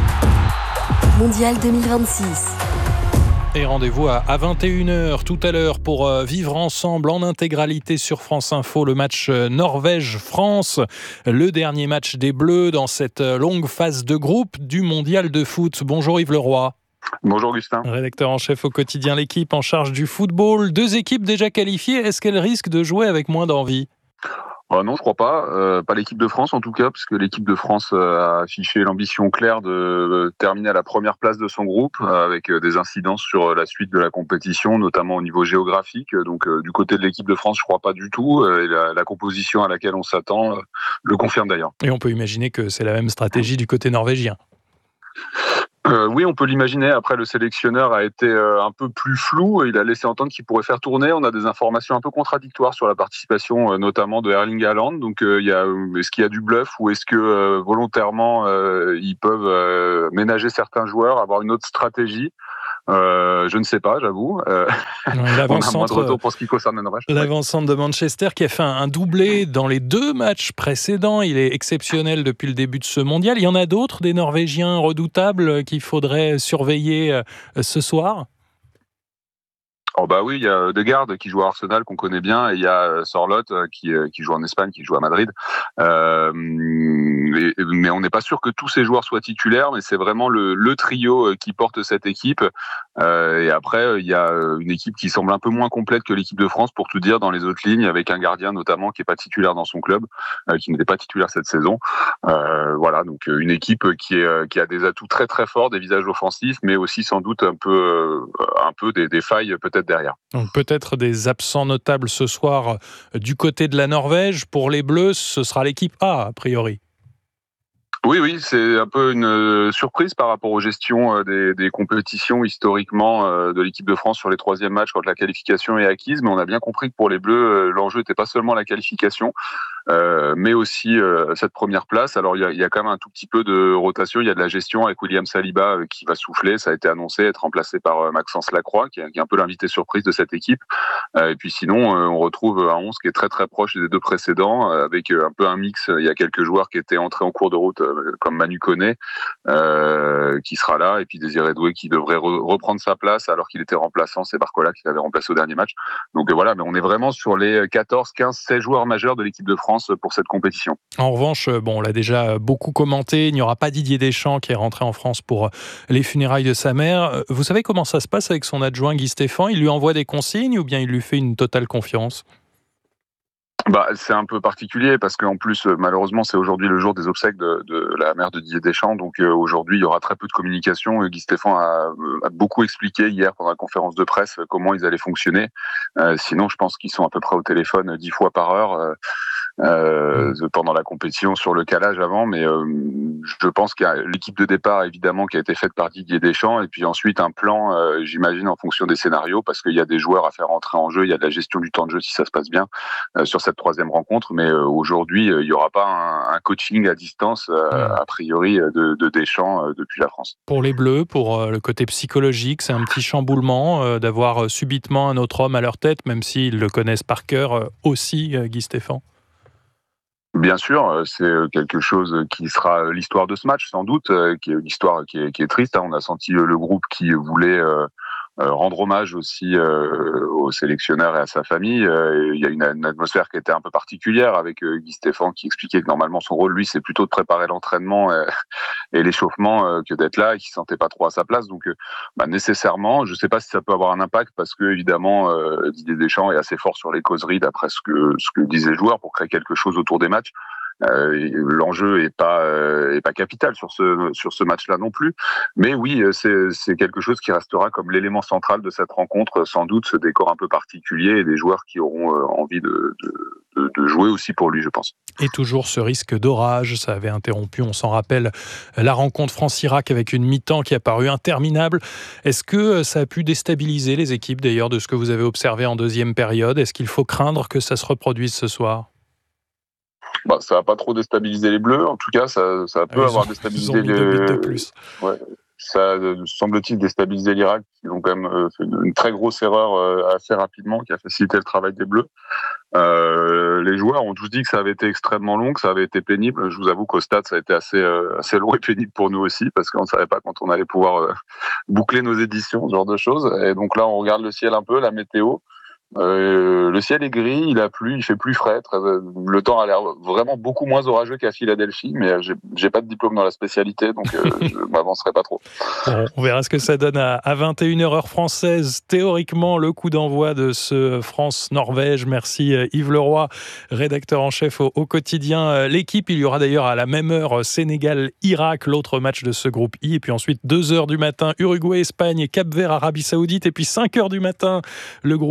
Mondial deux mille vingt-six. Et rendez-vous à vingt et une heures tout à l'heure pour vivre ensemble en intégralité sur France Info le match Norvège-France, le dernier match des Bleus dans cette longue phase de groupe du mondial de foot. Bonjour Yves Leroy. Bonjour Augustin. Rédacteur en chef au quotidien L'Équipe en charge du football. Deux équipes déjà qualifiées, est-ce qu'elles risquent de jouer avec moins d'envie ? Euh, non, je crois pas. Euh, pas l'équipe de France en tout cas, puisque l'équipe de France a affiché l'ambition claire de terminer à la première place de son groupe, avec des incidences sur la suite de la compétition, notamment au niveau géographique. Donc euh, du côté de l'équipe de France, je crois pas du tout. Et la, la composition à laquelle on s'attend euh, le confirme d'ailleurs. Et on peut imaginer que c'est la même stratégie du côté norvégien. Euh, oui, on peut l'imaginer. Après, le sélectionneur a été euh, un peu plus flou. Il a laissé entendre qu'il pourrait faire tourner. On a des informations un peu contradictoires sur la participation, euh, notamment de Erling Haaland. Donc, euh, il y a, est-ce qu'il y a du bluff ou est-ce que euh, volontairement euh, ils peuvent euh, ménager certains joueurs, avoir une autre stratégie? Euh, je ne sais pas, j'avoue. Euh, l'avant-centre, retour pour ce qui concerne Norvège. L'avant-centre de Manchester qui a fait un doublé dans les deux matchs précédents. Il est exceptionnel depuis le début de ce mondial. Il y en a d'autres, des Norvégiens redoutables qu'il faudrait surveiller ce soir? Oh bah oui, il y a Degaard qui joue à Arsenal, qu'on connaît bien, et il y a Sorloth qui, qui joue en Espagne, qui joue à Madrid. Euh, et, mais on n'est pas sûr que tous ces joueurs soient titulaires, mais c'est vraiment le, le trio qui porte cette équipe. Euh, et après, il y a une équipe qui semble un peu moins complète que l'équipe de France, pour tout dire, dans les autres lignes, avec un gardien notamment qui n'est pas titulaire dans son club, euh, qui n'était pas titulaire cette saison. Euh, voilà, donc une équipe qui, est, qui a des atouts très très forts, des visages offensifs, mais aussi sans doute un peu, un peu des, des failles peut-être derrière. Donc peut-être des absents notables ce soir du côté de la Norvège. Pour les Bleus, ce sera l'équipe A, a priori. Oui, oui, c'est un peu une surprise par rapport aux gestions des, des compétitions historiquement de l'équipe de France sur les troisièmes matchs quand la qualification est acquise. Mais on a bien compris que pour les Bleus, l'enjeu n'était pas seulement la qualification, euh, mais aussi euh, cette première place. Alors il y a, il y a quand même un tout petit peu de rotation. Il y a de la gestion avec William Saliba euh, qui va souffler. Ça a été annoncé, être remplacé par euh, Maxence Lacroix, qui est, qui est un peu l'invité surprise de cette équipe. Euh, et puis sinon, euh, on retrouve un onze qui est très très proche des deux précédents, euh, avec euh, un peu un mix. Il y a quelques joueurs qui étaient entrés en cours de route, euh, comme Manu Koné, euh, qui sera là, et puis Désiré Doué qui devrait re- reprendre sa place alors qu'il était remplaçant. C'est Barcola qui l'avait remplacé au dernier match. Donc euh, voilà, mais on est vraiment sur les quatorze, quinze, seize joueurs majeurs de l'équipe de France pour cette compétition. En revanche, bon, on l'a déjà beaucoup commenté, il n'y aura pas Didier Deschamps qui est rentré en France pour les funérailles de sa mère. Vous savez comment ça se passe avec son adjoint Guy Stéphane? Il lui envoie des consignes ou bien il lui fait une totale confiance? Bah, c'est un peu particulier parce qu'en plus, malheureusement, c'est aujourd'hui le jour des obsèques de, de la mère de Didier Deschamps. Donc euh, aujourd'hui, il y aura très peu de communication. Guy Stéphane a, a beaucoup expliqué hier pendant la conférence de presse comment ils allaient fonctionner. Euh, sinon, je pense qu'ils sont à peu près au téléphone dix fois par heure. Euh, Euh, pendant la compétition sur le calage avant, mais euh, je pense qu'il y a l'équipe de départ évidemment qui a été faite par Didier Deschamps, et puis ensuite un plan, euh, j'imagine, en fonction des scénarios, parce qu'il y a des joueurs à faire entrer en jeu, il y a de la gestion du temps de jeu si ça se passe bien euh, sur cette troisième rencontre, mais euh, aujourd'hui euh, il n'y aura pas un, un coaching à distance euh, a priori de, de Deschamps euh, depuis la France. Pour les Bleus, pour euh, le côté psychologique, c'est un petit chamboulement euh, d'avoir euh, subitement un autre homme à leur tête, même s'ils le connaissent par cœur euh, aussi, euh, Guy Stéphane. Bien sûr, c'est quelque chose qui sera l'histoire de ce match, sans doute, qui est une histoire qui est, qui est triste. On a senti le groupe qui voulait euh, rendre hommage aussi euh, au sélectionneur et à sa famille. Euh, il y a une, une atmosphère qui était un peu particulière avec euh, Guy Stéphane qui expliquait que normalement son rôle, lui, c'est plutôt de préparer l'entraînement et, et l'échauffement euh, que d'être là, et qu'il ne se sentait pas trop à sa place. Donc, euh, bah, nécessairement, je ne sais pas si ça peut avoir un impact parce que, évidemment, euh, Didier Deschamps est assez fort sur les causeries d'après ce que, ce que disaient les joueurs pour créer quelque chose autour des matchs. Euh, l'enjeu est pas euh, est pas capital sur ce sur ce match-là non plus, mais oui, c'est c'est quelque chose qui restera comme l'élément central de cette rencontre, sans doute ce décor un peu particulier et des joueurs qui auront euh, envie de, de de de jouer aussi pour lui, je pense. Et toujours ce risque d'orage, ça avait interrompu, on s'en rappelle, la rencontre France-Irak avec une mi-temps qui a paru interminable. Est-ce que ça a pu déstabiliser les équipes d'ailleurs de ce que vous avez observé en deuxième période? Est-ce qu'il faut craindre que ça se reproduise ce soir? Bah, ça va pas trop déstabiliser les Bleus, en tout cas, ça, ça peut ah, avoir ont, déstabilisé les. De plus. Ouais, ça semble-t-il déstabiliser l'Irak, qui ont quand même fait une, une très grosse erreur euh, assez rapidement, qui a facilité le travail des Bleus. Euh, les joueurs ont tous dit que ça avait été extrêmement long, que ça avait été pénible. Je vous avoue qu'au stade, ça a été assez, euh, assez long et pénible pour nous aussi, parce qu'on ne savait pas quand on allait pouvoir euh, boucler nos éditions, ce genre de choses. Et donc là, on regarde le ciel un peu, la météo. Euh, le ciel est gris, il a plu, il fait plus frais. Très, le temps a l'air vraiment beaucoup moins orageux qu'à Philadelphie, mais j'ai, j'ai pas de diplôme dans la spécialité, donc euh, je m'avancerai pas trop. Bon, on verra ce que ça donne à, à vingt et une heures heure française. Théoriquement, le coup d'envoi de ce France-Norvège. Merci Yves Leroy, rédacteur en chef au, au quotidien L'Équipe. Il y aura d'ailleurs à la même heure Sénégal-Irak, l'autre match de ce groupe I. Et puis ensuite, deux heures du matin, Uruguay-Espagne et Cap-Vert-Arabie Saoudite. Et puis cinq heures du matin, le groupe G avec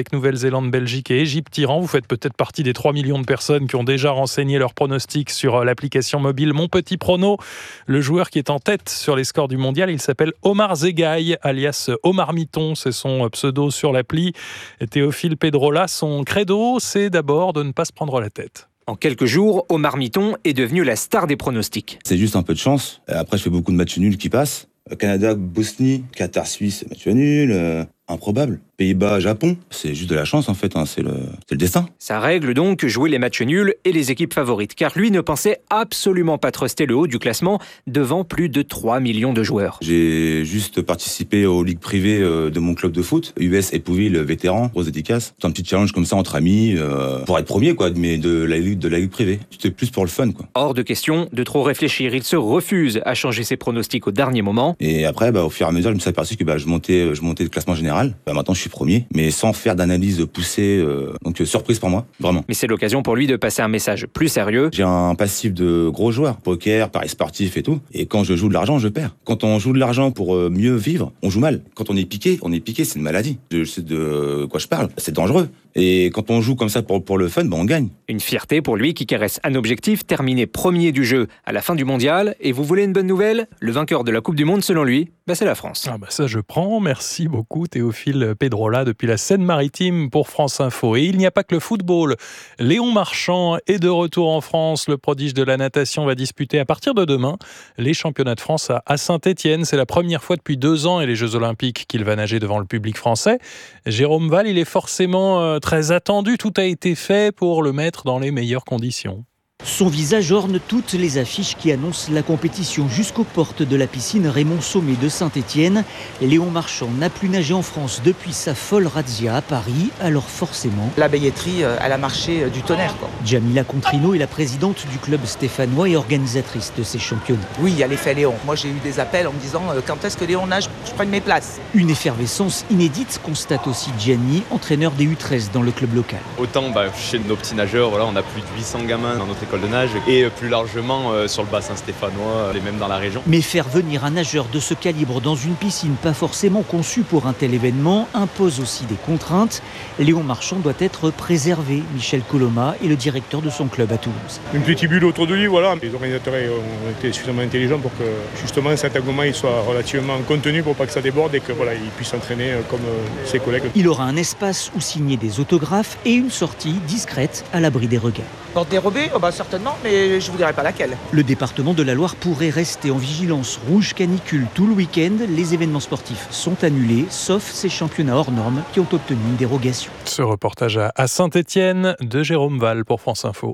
avec Nouvelle-Zélande, Belgique et Égypte-Iran. Vous faites peut-être partie des trois millions de personnes qui ont déjà renseigné leurs pronostics sur l'application mobile Mon Petit Prono. Le joueur qui est en tête sur les scores du mondial, il s'appelle Omar Zegaï, alias Omar Miton, c'est son pseudo sur l'appli. Théophile Pedrola, son credo, c'est d'abord de ne pas se prendre la tête. En quelques jours, Omar Miton est devenu la star des pronostics. C'est juste un peu de chance. Après, je fais beaucoup de matchs nuls qui passent. Canada, Bosnie, Qatar, Suisse, match nul, euh, improbable. Pays-Bas, Japon, c'est juste de la chance en fait, hein. c'est, le, c'est le destin. Ça règle donc jouer les matchs nuls et les équipes favorites, car lui ne pensait absolument pas truster le haut du classement devant plus de trois millions de joueurs. J'ai juste participé aux ligues privées de mon club de foot, U S Épouville vétéran, grosse dédicace. C'est un petit challenge comme ça entre amis, euh, pour être premier quoi, mais de la ligue, de la ligue privée. C'était plus pour le fun quoi. Hors de question de trop réfléchir, il se refuse à changer ses pronostics au dernier moment. Et après, bah, au fur et à mesure, je me suis aperçu que bah, je montais, je montais le classement général. Bah, maintenant, je suis premier, mais sans faire d'analyse poussée. Euh, donc, euh, surprise pour moi, vraiment. Mais c'est l'occasion pour lui de passer un message plus sérieux. J'ai un passif de gros joueurs, poker, paris sportif et tout. Et quand je joue de l'argent, je perds. Quand on joue de l'argent pour euh, mieux vivre, on joue mal. Quand on est piqué, on est piqué, c'est une maladie. Je sais de quoi je parle. C'est dangereux. Et quand on joue comme ça pour, pour le fun, bah, on gagne. Une fierté pour lui qui caresse un objectif, terminer premier du jeu à la fin du mondial. Et vous voulez une bonne nouvelle ? Le vainqueur de la Coupe du Monde, selon lui, bah, c'est la France. Ah bah ça je prends, merci beaucoup Théophile Pedrola depuis la Seine-Maritime pour France Info. Et il n'y a pas que le football. Léon Marchand est de retour en France. Le prodige de la natation va disputer à partir de demain les championnats de France à Saint-Étienne. C'est la première fois depuis deux ans et les Jeux Olympiques qu'il va nager devant le public français. Jérôme Val, il est forcément très attendu. Tout a été fait pour le mettre dans les meilleures conditions. Son visage orne toutes les affiches qui annoncent la compétition jusqu'aux portes de la piscine Raymond Sommet de Saint-Étienne. Léon Marchand n'a plus nagé en France depuis sa folle razzia à Paris, alors forcément... La billetterie, elle a marché du tonnerre, quoi. Jamila Contrino est la présidente du club stéphanois et organisatrice de ces championnats. Oui, il y a l'effet Léon. Moi, j'ai eu des appels en me disant euh, quand est-ce que Léon nage, je prenne mes places. Une effervescence inédite, constate aussi Gianni, entraîneur des U treize dans le club local. Autant bah, chez nos petits nageurs, voilà, on a plus de huit cents gamins dans notre école de nage et plus largement euh, sur le bassin stéphanois et même dans la région. Mais faire venir un nageur de ce calibre dans une piscine pas forcément conçue pour un tel événement impose aussi des contraintes. Léon Marchand doit être préservé. Michel Coloma est le directeur de son club à Toulouse. Une petite bulle autour de lui, voilà. Les organisateurs ont été suffisamment intelligents pour que justement cet engouement il soit relativement contenu pour pas que ça déborde et que voilà, il puisse s'entraîner comme ses collègues. Il aura un espace où signer des autographes et une sortie discrète à l'abri des regards. Porte dérobée, oh bah certainement, mais je ne vous dirai pas laquelle. Le département de la Loire pourrait rester en vigilance rouge canicule tout le week-end. Les événements sportifs sont annulés, sauf ces championnats hors normes qui ont obtenu une dérogation. Ce reportage à Saint-Étienne de Jérôme Val pour France Info.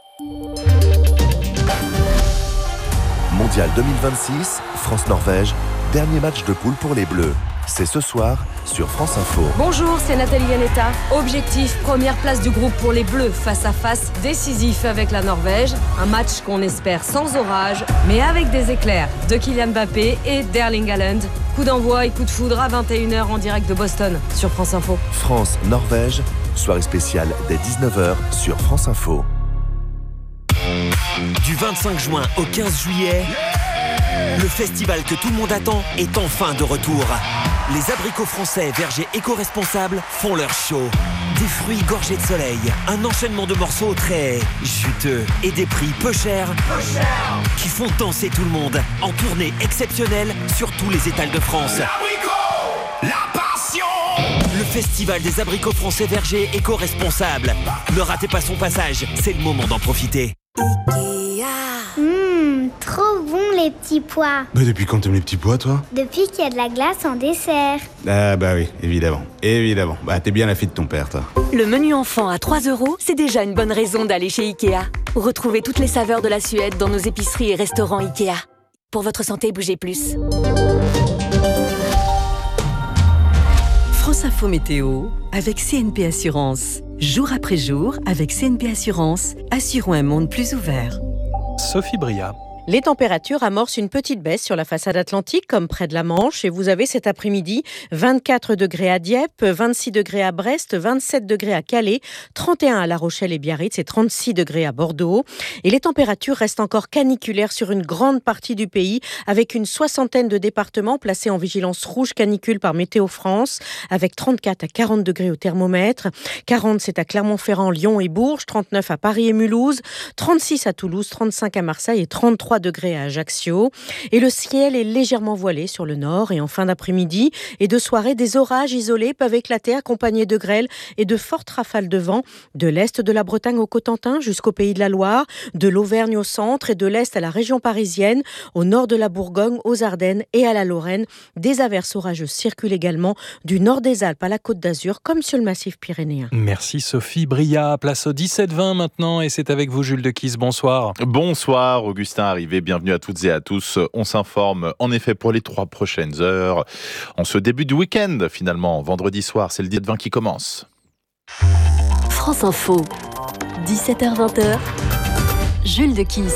Mondial deux mille vingt-six, France-Norvège, dernier match de poule pour les Bleus. C'est ce soir sur France Info. Bonjour, c'est Nathalie Yanetta. Objectif, première place du groupe pour les Bleus face à face décisif avec la Norvège. Un match qu'on espère sans orage, mais avec des éclairs de Kylian Mbappé et d'Erling Haaland. Coup d'envoi et coup de foudre à vingt et une heures en direct de Boston sur France Info. France-Norvège, soirée spéciale dès dix-neuf heures sur France Info. Du vingt-cinq juin au quinze juillet, le festival que tout le monde attend est enfin de retour. Les abricots français vergers éco-responsables font leur show. Des fruits gorgés de soleil, un enchaînement de morceaux très juteux et des prix peu chers, peu cher. Qui font danser tout le monde en tournée exceptionnelle sur tous les étals de France. L'abricot, la passion. Le festival des abricots français vergers éco-responsables. Ne ratez pas son passage, c'est le moment d'en profiter. Ikea. Mmh, trop bon les petits pois. Bah depuis quand t'aimes les petits pois, toi? Depuis qu'il y a de la glace en dessert. Ah bah oui, évidemment, évidemment. Bah t'es bien la fille de ton père, toi. Le menu enfant à trois euros, c'est déjà une bonne raison d'aller chez Ikea. Retrouvez toutes les saveurs de la Suède dans nos épiceries et restaurants Ikea. Pour votre santé, bougez plus. France Info Météo avec C N P Assurance. Jour après jour, avec C N P Assurance, assurons un monde plus ouvert. Sophie Bria. Les températures amorcent une petite baisse sur la façade atlantique, comme près de la Manche. Et vous avez cet après-midi vingt-quatre degrés à Dieppe, vingt-six degrés à Brest, vingt-sept degrés à Calais, trente et un à La Rochelle et Biarritz et trente-six degrés à Bordeaux. Et les températures restent encore caniculaires sur une grande partie du pays, avec une soixantaine de départements placés en vigilance rouge canicule par Météo France, avec trente-quatre à quarante degrés au thermomètre. quarante, c'est à Clermont-Ferrand, Lyon et Bourges, trente-neuf à Paris et Mulhouse, trente-six à Toulouse, trente-cinq à Marseille et trente-trois degrés à Ajaccio. Et le ciel est légèrement voilé sur le nord. Et en fin d'après-midi et de soirée, des orages isolés peuvent éclater accompagnés de grêles et de fortes rafales de vent de l'est de la Bretagne au Cotentin jusqu'au Pays de la Loire, de l'Auvergne au centre et de l'est à la région parisienne, au nord de la Bourgogne, aux Ardennes et à la Lorraine. Des averses orageuses circulent également du nord des Alpes à la Côte d'Azur comme sur le massif pyrénéen. Merci Sophie Bria. Place au dix-sept vingt maintenant et c'est avec vous Jules Dequisse. Bonsoir. Bonsoir Augustin Arrivé, bienvenue à toutes et à tous. On s'informe en effet pour les trois prochaines heures. En ce début du week-end, finalement, vendredi soir, c'est le dix-sept vingt qui commence. France Info, dix-sept heures vingt, Jules Dequisse.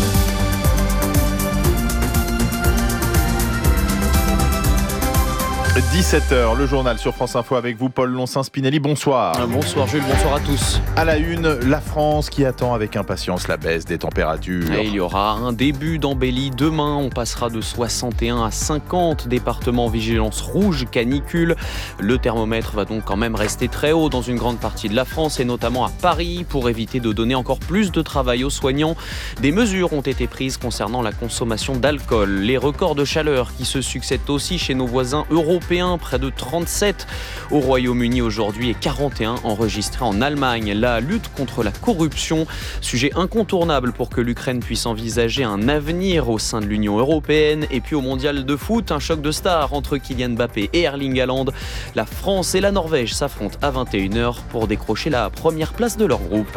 dix-sept heures, le journal sur France Info avec vous, Paul Lonsin-Spinelli. Bonsoir. Bonsoir Jules, bonsoir à tous. À la une, la France qui attend avec impatience la baisse des températures. Et il y aura un début d'embellie demain. On passera de soixante et un à cinquante départements en vigilance rouge canicule. Le thermomètre va donc quand même rester très haut dans une grande partie de la France et notamment à Paris pour éviter de donner encore plus de travail aux soignants. Des mesures ont été prises concernant la consommation d'alcool. Les records de chaleur qui se succèdent aussi chez nos voisins européens. Près de trente-sept au Royaume-Uni aujourd'hui et quarante et un enregistrés en Allemagne. La lutte contre la corruption, sujet incontournable pour que l'Ukraine puisse envisager un avenir au sein de l'Union européenne. Et puis au mondial de foot, un choc de stars entre Kylian Mbappé et Erling Haaland. La France et la Norvège s'affrontent à vingt et une heures pour décrocher la première place de leur groupe.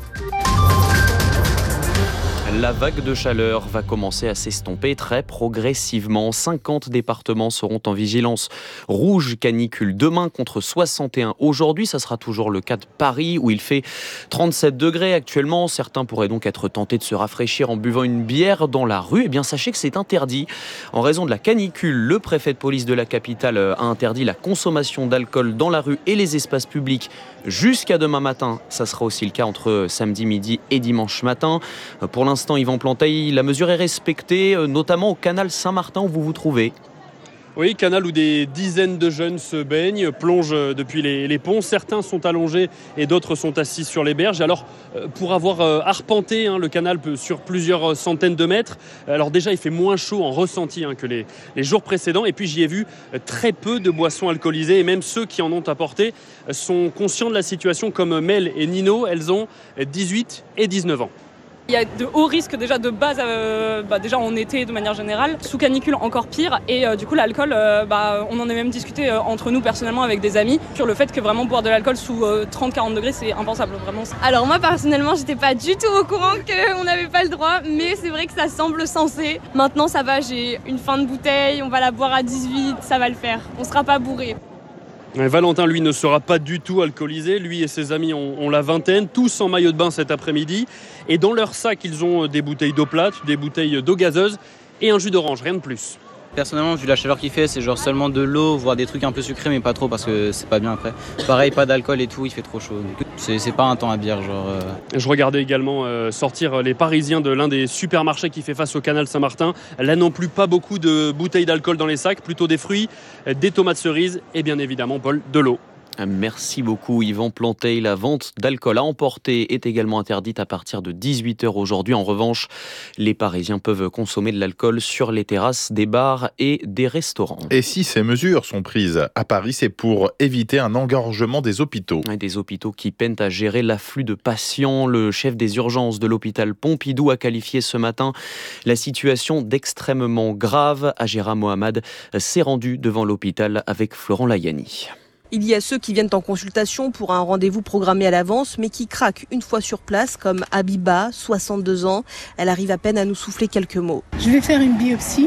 La vague de chaleur va commencer à s'estomper très progressivement. cinquante départements seront en vigilance rouge canicule demain contre soixante et un aujourd'hui. Ça sera toujours le cas de Paris où il fait trente-sept degrés actuellement. Certains pourraient donc être tentés de se rafraîchir en buvant une bière dans la rue. Eh bien, sachez que c'est interdit. En raison de la canicule, le préfet de police de la capitale a interdit la consommation d'alcool dans la rue et les espaces publics jusqu'à demain matin. Ça sera aussi le cas entre samedi midi et dimanche matin. Pour l'instant, Yvan Planteil, la mesure est respectée, notamment au canal Saint-Martin où vous vous trouvez. Oui, canal où des dizaines de jeunes se baignent, plongent depuis les, les ponts. Certains sont allongés et d'autres sont assis sur les berges. Alors, pour avoir arpenté hein, le canal sur plusieurs centaines de mètres, alors déjà, il fait moins chaud en ressenti hein, que les, les jours précédents. Et puis, j'y ai vu très peu de boissons alcoolisées. Et même ceux qui en ont apporté sont conscients de la situation, comme Mel et Nino. Elles ont dix-huit et dix-neuf ans. Il y a de hauts risques déjà de base, euh, bah déjà en été de manière générale, sous canicule encore pire et euh, du coup l'alcool, euh, bah, on en a même discuté euh, entre nous personnellement avec des amis sur le fait que vraiment boire de l'alcool sous euh, trente à quarante degrés c'est impensable vraiment. Alors moi personnellement j'étais pas du tout au courant qu'on n'avait pas le droit mais c'est vrai que ça semble sensé. Maintenant ça va, j'ai une fin de bouteille, on va la boire à dix-huit, ça va le faire, on sera pas bourré. Valentin, lui, ne sera pas du tout alcoolisé. Lui et ses amis ont, ont la vingtaine, tous en maillot de bain cet après-midi. Et dans leur sac, ils ont des bouteilles d'eau plate, des bouteilles d'eau gazeuse et un jus d'orange, rien de plus. Personnellement, vu la chaleur qu'il fait, c'est genre seulement de l'eau, voire des trucs un peu sucrés, mais pas trop parce que c'est pas bien après. Pareil, pas d'alcool et tout, il fait trop chaud. C'est, c'est pas un temps à bière, genre. Euh... Je regardais également euh, sortir les Parisiens de l'un des supermarchés qui fait face au canal Saint-Martin. Là non plus, pas beaucoup de bouteilles d'alcool dans les sacs, plutôt des fruits, des tomates cerises et bien évidemment, Paul, de l'eau. Merci beaucoup Yvan Planteil. La vente d'alcool à emporter est également interdite à partir de dix-huit heures aujourd'hui. En revanche, les Parisiens peuvent consommer de l'alcool sur les terrasses des bars et des restaurants. Et si ces mesures sont prises à Paris, c'est pour éviter un engorgement des hôpitaux. Des hôpitaux qui peinent à gérer l'afflux de patients. Le chef des urgences de l'hôpital Pompidou a qualifié ce matin la situation d'extrêmement grave. Agera Mohamed s'est rendu devant l'hôpital avec Florent Layani. Il y a ceux qui viennent en consultation pour un rendez-vous programmé à l'avance, mais qui craquent une fois sur place, comme Abiba, soixante-deux ans. Elle arrive à peine à nous souffler quelques mots. Je vais faire une biopsie.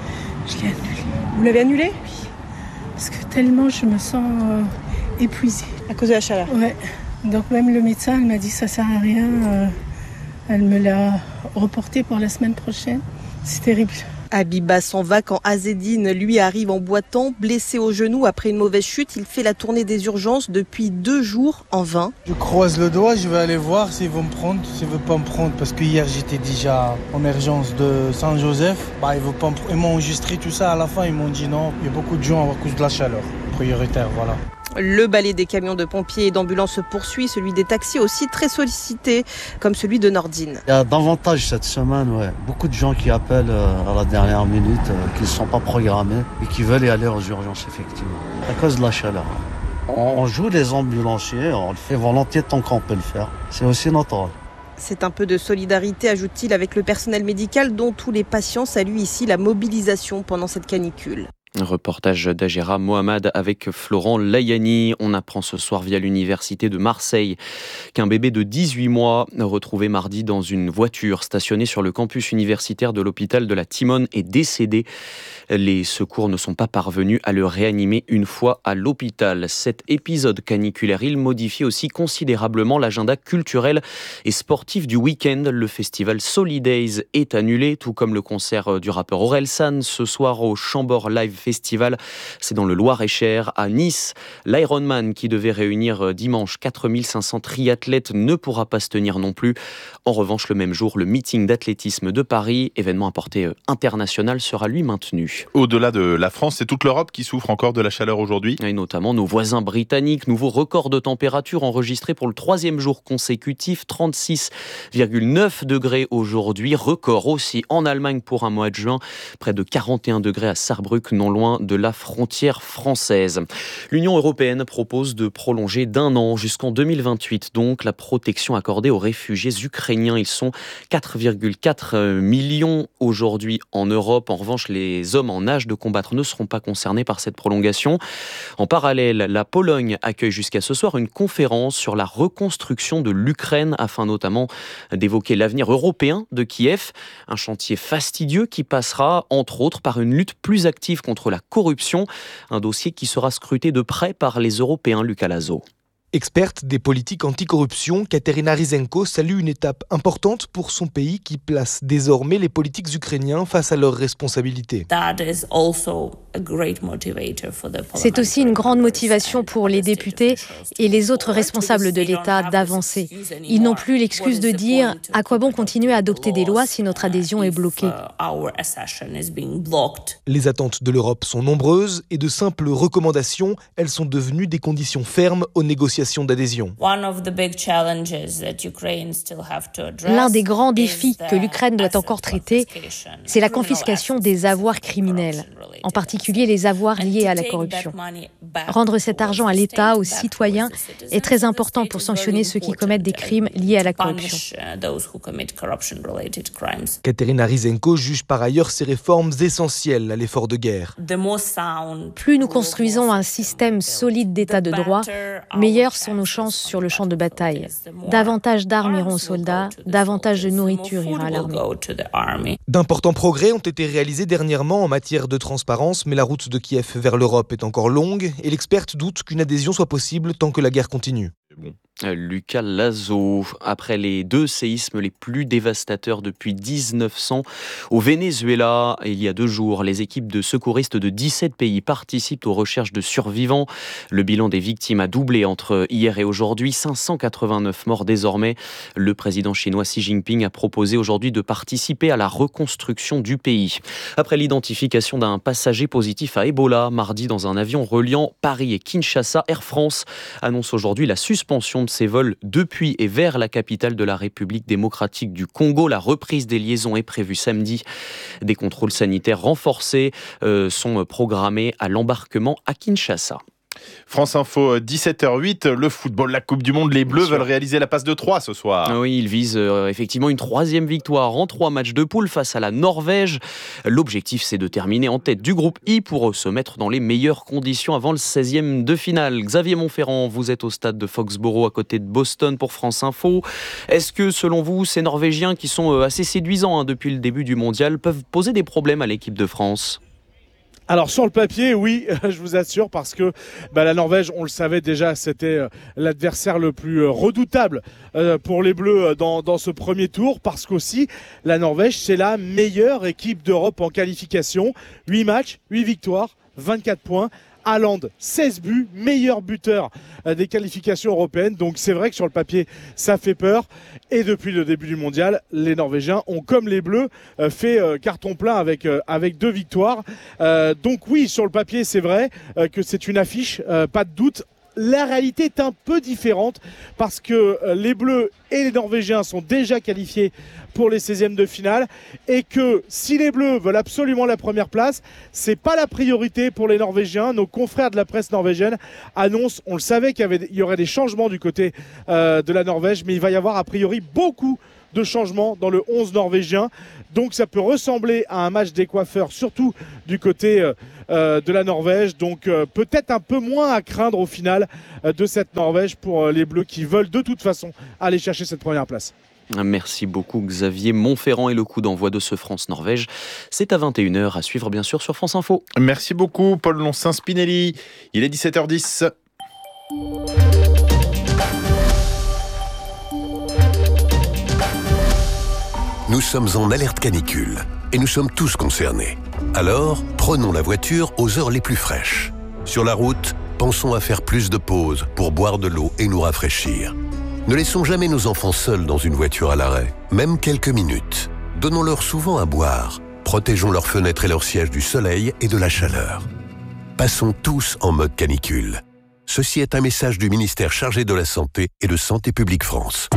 Je l'ai annulée. Vous l'avez annulée ? Oui. Parce que tellement je me sens euh, épuisée. À cause de la chaleur ? Ouais. Donc même le médecin, il m'a dit que ça sert à rien. Euh, Elle me l'a reporté pour la semaine prochaine. C'est terrible. Abiba s'en va quand Azzedine, lui, arrive en boitant, blessé au genou après une mauvaise chute. Il fait la tournée des urgences depuis deux jours en vain. Je croise le doigt, je vais aller voir s'ils vont me prendre, s'ils ne veulent pas me prendre. Parce que hier, j'étais déjà en urgence de Saint-Joseph. Bah, ils, veulent pas me... ils m'ont enregistré tout ça. À la fin, ils m'ont dit non. Il y a beaucoup de gens à cause de la chaleur. Prioritaire, voilà. Le balai des camions de pompiers et d'ambulances se poursuit, celui des taxis aussi très sollicité, comme celui de Nordine. Il y a davantage cette semaine, ouais. Beaucoup de gens qui appellent à la dernière minute, qui ne sont pas programmés et qui veulent y aller aux urgences, effectivement, à cause de la chaleur. On joue les ambulanciers, on le fait volontiers tant qu'on peut le faire. C'est aussi notre rôle. C'est un peu de solidarité, ajoute-t-il, avec le personnel médical dont tous les patients saluent ici la mobilisation pendant cette canicule. Un reportage d'Agera Mohamed avec Florent Layani. On apprend ce soir via l'université de Marseille qu'un bébé de dix-huit mois retrouvé mardi dans une voiture stationnée sur le campus universitaire de l'hôpital de la Timone est décédé. Les secours ne sont pas parvenus à le réanimer une fois à l'hôpital. Cet épisode caniculaire, il modifie aussi considérablement l'agenda culturel et sportif du week-end. Le festival Solidays est annulé, tout comme le concert du rappeur Orelsan ce soir au Chambord Live Festival. C'est dans le Loir-et-Cher, à Nice. L'Ironman, qui devait réunir dimanche quatre mille cinq cents triathlètes, ne pourra pas se tenir non plus. En revanche, le même jour, le meeting d'athlétisme de Paris, événement à portée internationale, sera lui maintenu. Au-delà de la France, c'est toute l'Europe qui souffre encore de la chaleur aujourd'hui. Et notamment nos voisins britanniques. Nouveau record de température enregistré pour le troisième jour consécutif, trente-six virgule neuf degrés aujourd'hui. Record aussi en Allemagne pour un mois de juin, près de quarante et un degrés à Saarbrück, non loin de la frontière française. L'Union européenne propose de prolonger d'un an jusqu'en deux mille vingt-huit, donc la protection accordée aux réfugiés ukrainiens. Ils sont quatre virgule quatre millions aujourd'hui en Europe. En revanche, les hommes en âge de combattre ne seront pas concernés par cette prolongation. En parallèle, la Pologne accueille jusqu'à ce soir une conférence sur la reconstruction de l'Ukraine afin notamment d'évoquer l'avenir européen de Kiev. Un chantier fastidieux qui passera entre autres par une lutte plus active contre la corruption, un dossier qui sera scruté de près par les Européens. Lucas Lazo. Experte des politiques anticorruption, Katerina Rysenko salue une étape importante pour son pays qui place désormais les politiques ukrainiens face à leurs responsabilités. C'est aussi une grande motivation pour les députés et les autres responsables de l'État d'avancer. Ils n'ont plus l'excuse de dire « à quoi bon continuer à adopter des lois si notre adhésion est bloquée ?» Les attentes de l'Europe sont nombreuses et de simples recommandations, elles sont devenues des conditions fermes aux négociations d'adhésion. L'un des grands défis que l'Ukraine doit encore traiter, c'est la confiscation des avoirs criminels, en particulier les avoirs liés à la corruption. Rendre cet argent à l'État, aux citoyens, est très important pour sanctionner ceux qui commettent des crimes liés à la corruption. Katerina Rysenko juge par ailleurs ces réformes essentielles à l'effort de guerre. Plus nous construisons un système solide d'état de droit, meilleures sont nos chances sur le champ de bataille. Davantage d'armes iront aux soldats, davantage de nourriture ira à l'armée. D'importants progrès ont été réalisés dernièrement en matière de transparence, mais la route de Kiev vers l'Europe est encore longue et l'experte doute qu'une adhésion soit possible tant que la guerre continue. Bon. Lucas Lazo, après les deux séismes les plus dévastateurs depuis dix-neuf cents au Venezuela, il y a deux jours, les équipes de secouristes de dix-sept pays participent aux recherches de survivants. Le bilan des victimes a doublé entre hier et aujourd'hui, cinq cent quatre-vingt-neuf morts désormais. Le président chinois Xi Jinping a proposé aujourd'hui de participer à la reconstruction du pays. Après l'identification d'un passager positif à Ebola, mardi dans un avion reliant Paris et Kinshasa, Air France annonce aujourd'hui la suspension de ses vols depuis et vers la capitale de la République démocratique du Congo. La reprise des liaisons est prévue samedi. Des contrôles sanitaires renforcés euh, sont programmés à l'embarquement à Kinshasa. France Info, dix-sept heures huit, le football, la Coupe du Monde, les Bleus veulent réaliser la passe de trois ce soir. Oui, ils visent euh, effectivement une troisième victoire en trois matchs de poule face à la Norvège. L'objectif, c'est de terminer en tête du groupe I pour se mettre dans les meilleures conditions avant le seizième de finale. Xavier Montferrand, vous êtes au stade de Foxborough à côté de Boston pour France Info. Est-ce que, selon vous, ces Norvégiens qui sont assez séduisants hein, depuis le début du mondial peuvent poser des problèmes à l'équipe de France ? Alors sur le papier, oui, je vous assure, parce que bah, la Norvège, on le savait déjà, c'était euh, l'adversaire le plus euh, redoutable euh, pour les Bleus dans, dans ce premier tour, parce qu'aussi la Norvège, c'est la meilleure équipe d'Europe en qualification. huit matchs, huit victoires, vingt-quatre points. Haaland, seize buts, meilleur buteur des qualifications européennes. Donc c'est vrai que sur le papier, ça fait peur. Et depuis le début du mondial, les Norvégiens ont, comme les Bleus, fait carton plein avec, avec deux victoires. Euh, donc oui, sur le papier, c'est vrai que c'est une affiche, pas de doute. La réalité est un peu différente parce que les Bleus et les Norvégiens sont déjà qualifiés pour les seizièmes de finale et que si les Bleus veulent absolument la première place, c'est pas la priorité pour les Norvégiens. Nos confrères de la presse norvégienne annoncent, on le savait qu'il y, avait, il y aurait des changements du côté euh, de la Norvège, mais il va y avoir a priori beaucoup de changements dans le onze norvégien. Donc ça peut ressembler à un match des coiffeurs, surtout du côté euh, euh, de la Norvège. Donc euh, peut-être un peu moins à craindre au final euh, de cette Norvège pour euh, les Bleus qui veulent de toute façon aller chercher cette première place. Merci beaucoup Xavier Montferrand, et le coup d'envoi de ce France-Norvège, c'est à vingt et une heures, à suivre bien sûr sur France Info. Merci beaucoup Paul Loncin-Spinelli, il est dix-sept heures dix. Nous sommes en alerte canicule et nous sommes tous concernés. Alors, prenons la voiture aux heures les plus fraîches. Sur la route, pensons à faire plus de pauses pour boire de l'eau et nous rafraîchir. Ne laissons jamais nos enfants seuls dans une voiture à l'arrêt, même quelques minutes. Donnons-leur souvent à boire. Protégeons leurs fenêtres et leurs sièges du soleil et de la chaleur. Passons tous en mode canicule. Ceci est un message du ministère chargé de la Santé et de Santé publique France.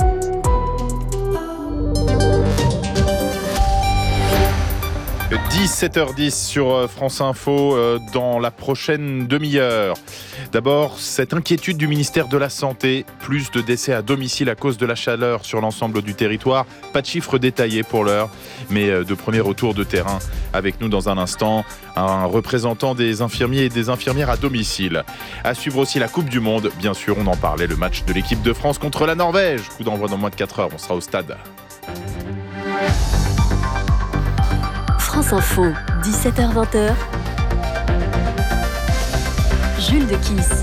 dix-sept heures dix sur France Info dans la prochaine demi-heure. D'abord, cette inquiétude du ministère de la Santé, plus de décès à domicile à cause de la chaleur sur l'ensemble du territoire. Pas de chiffres détaillés pour l'heure, mais de premier retour de terrain. Avec nous dans un instant, un représentant des infirmiers et des infirmières à domicile. À suivre aussi la Coupe du Monde, bien sûr, on en parlait, le match de l'équipe de France contre la Norvège. Coup d'envoi dans moins de quatre heures, on sera au stade. France Info, dix-sept heures vingt. Jules de Kiss.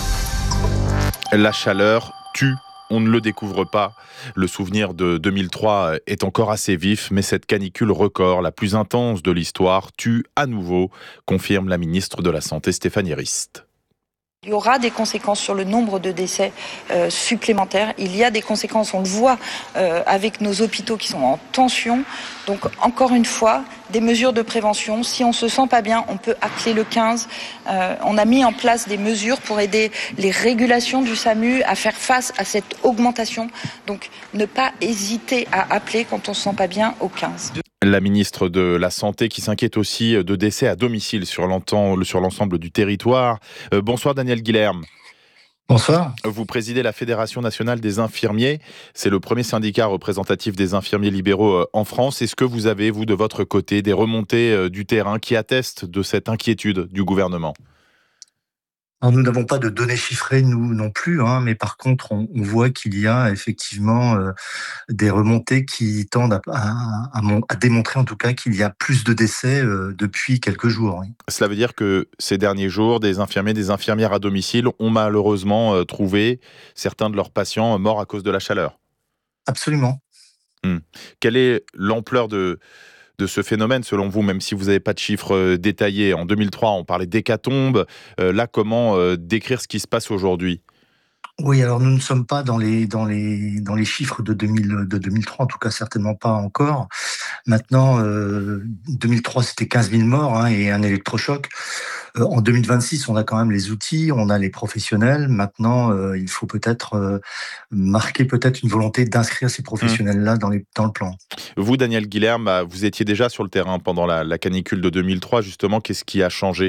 La chaleur tue. On ne le découvre pas. Le souvenir de deux mille trois est encore assez vif, mais cette canicule record, la plus intense de l'histoire, tue à nouveau, confirme la ministre de la Santé Stéphanie Rist. Il y aura des conséquences sur le nombre de décès euh, supplémentaires. Il y a des conséquences, on le voit euh, avec nos hôpitaux qui sont en tension. Donc encore une fois, des mesures de prévention. Si on se sent pas bien, on peut appeler le quinze. Euh, on a mis en place des mesures pour aider les régulations du SAMU à faire face à cette augmentation. Donc ne pas hésiter à appeler quand on se sent pas bien au quinze. La ministre de la Santé qui s'inquiète aussi de décès à domicile sur l'ensemble du territoire. Euh, bonsoir Daniel Guilherme. Bonsoir. Vous présidez la Fédération nationale des infirmiers. C'est le premier syndicat représentatif des infirmiers libéraux en France. Est-ce que vous avez, vous, de votre côté, des remontées du terrain qui attestent de cette inquiétude du gouvernement ? Alors, nous n'avons pas de données chiffrées, nous non plus, hein, mais par contre, on, on voit qu'il y a effectivement euh, des remontées qui tendent à, à, à, à démontrer en tout cas qu'il y a plus de décès euh, depuis quelques jours. Oui. Cela veut dire que ces derniers jours, des infirmiers, des infirmières à domicile ont malheureusement euh, trouvé certains de leurs patients morts à cause de la chaleur. Absolument. Hum. Quelle est l'ampleur de... de ce phénomène, selon vous, même si vous n'avez pas de chiffres détaillés? En deux mille trois, on parlait d'hécatombe. Euh, là, comment euh, décrire ce qui se passe aujourd'hui? Oui, alors nous ne sommes pas dans les, dans les, dans les chiffres de, deux mille, de deux mille trois, en tout cas certainement pas encore. Maintenant, euh, deux mille trois, c'était quinze mille morts hein, et un électrochoc. Euh, en deux mille vingt-six, on a quand même les outils, on a les professionnels. Maintenant, euh, il faut peut-être euh, marquer peut-être une volonté d'inscrire ces professionnels-là dans, les, dans le plan. Vous, Daniel Guilherme, vous étiez déjà sur le terrain pendant la, la canicule de deux mille trois. Justement, qu'est-ce qui a changé ?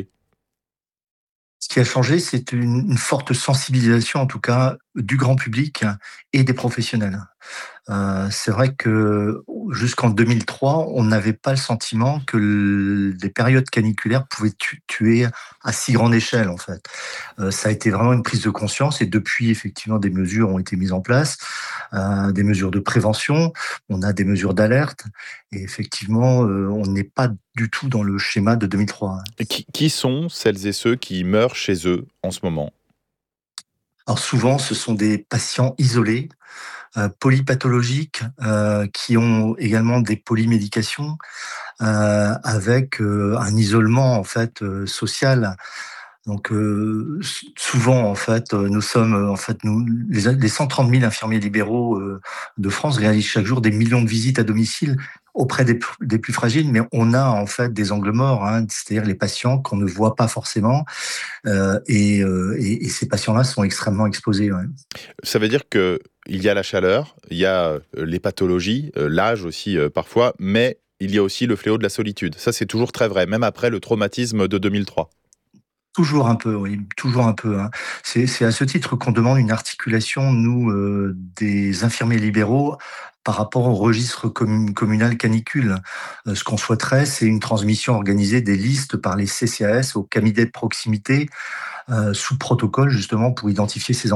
Ce qui a changé, c'est une, une forte sensibilisation, en tout cas, du grand public et des professionnels. Euh, c'est vrai que jusqu'en deux mille trois, on n'avait pas le sentiment que le, les périodes caniculaires pouvaient tu, tuer à si grande échelle, en fait. Euh, ça a été vraiment une prise de conscience et depuis, effectivement, des mesures ont été mises en place. euh, des mesures de prévention, on a des mesures d'alerte, et effectivement, euh, on n'est pas du tout dans le schéma de deux mille trois. Et qui, qui sont celles et ceux qui meurent chez eux en ce moment ? Alors souvent, ce sont des patients isolés, euh, polypathologiques, euh, qui ont également des polymédications, euh, avec euh, un isolement en fait euh, social. Donc euh, souvent en fait, nous sommes en fait nous les, les cent trente mille infirmiers libéraux euh, de France réalisent chaque jour des millions de visites à domicile auprès des, des plus fragiles, mais on a en fait des angles morts, hein, c'est-à-dire les patients qu'on ne voit pas forcément, euh, et, euh, et, et ces patients-là sont extrêmement exposés. Ouais. Ça veut dire que il y a la chaleur, il y a les pathologies, l'âge aussi euh, parfois, mais il y a aussi le fléau de la solitude. Ça, c'est toujours très vrai, même après le traumatisme de deux mille trois. Toujours un peu, oui, toujours un peu. Hein. C'est, c'est à ce titre qu'on demande une articulation, nous, euh, des infirmiers libéraux, par rapport au registre com- communal canicule. Euh, ce qu'on souhaiterait, c'est une transmission organisée des listes par les C C A S aux cabinets de proximité, euh, sous protocole, justement, pour identifier ces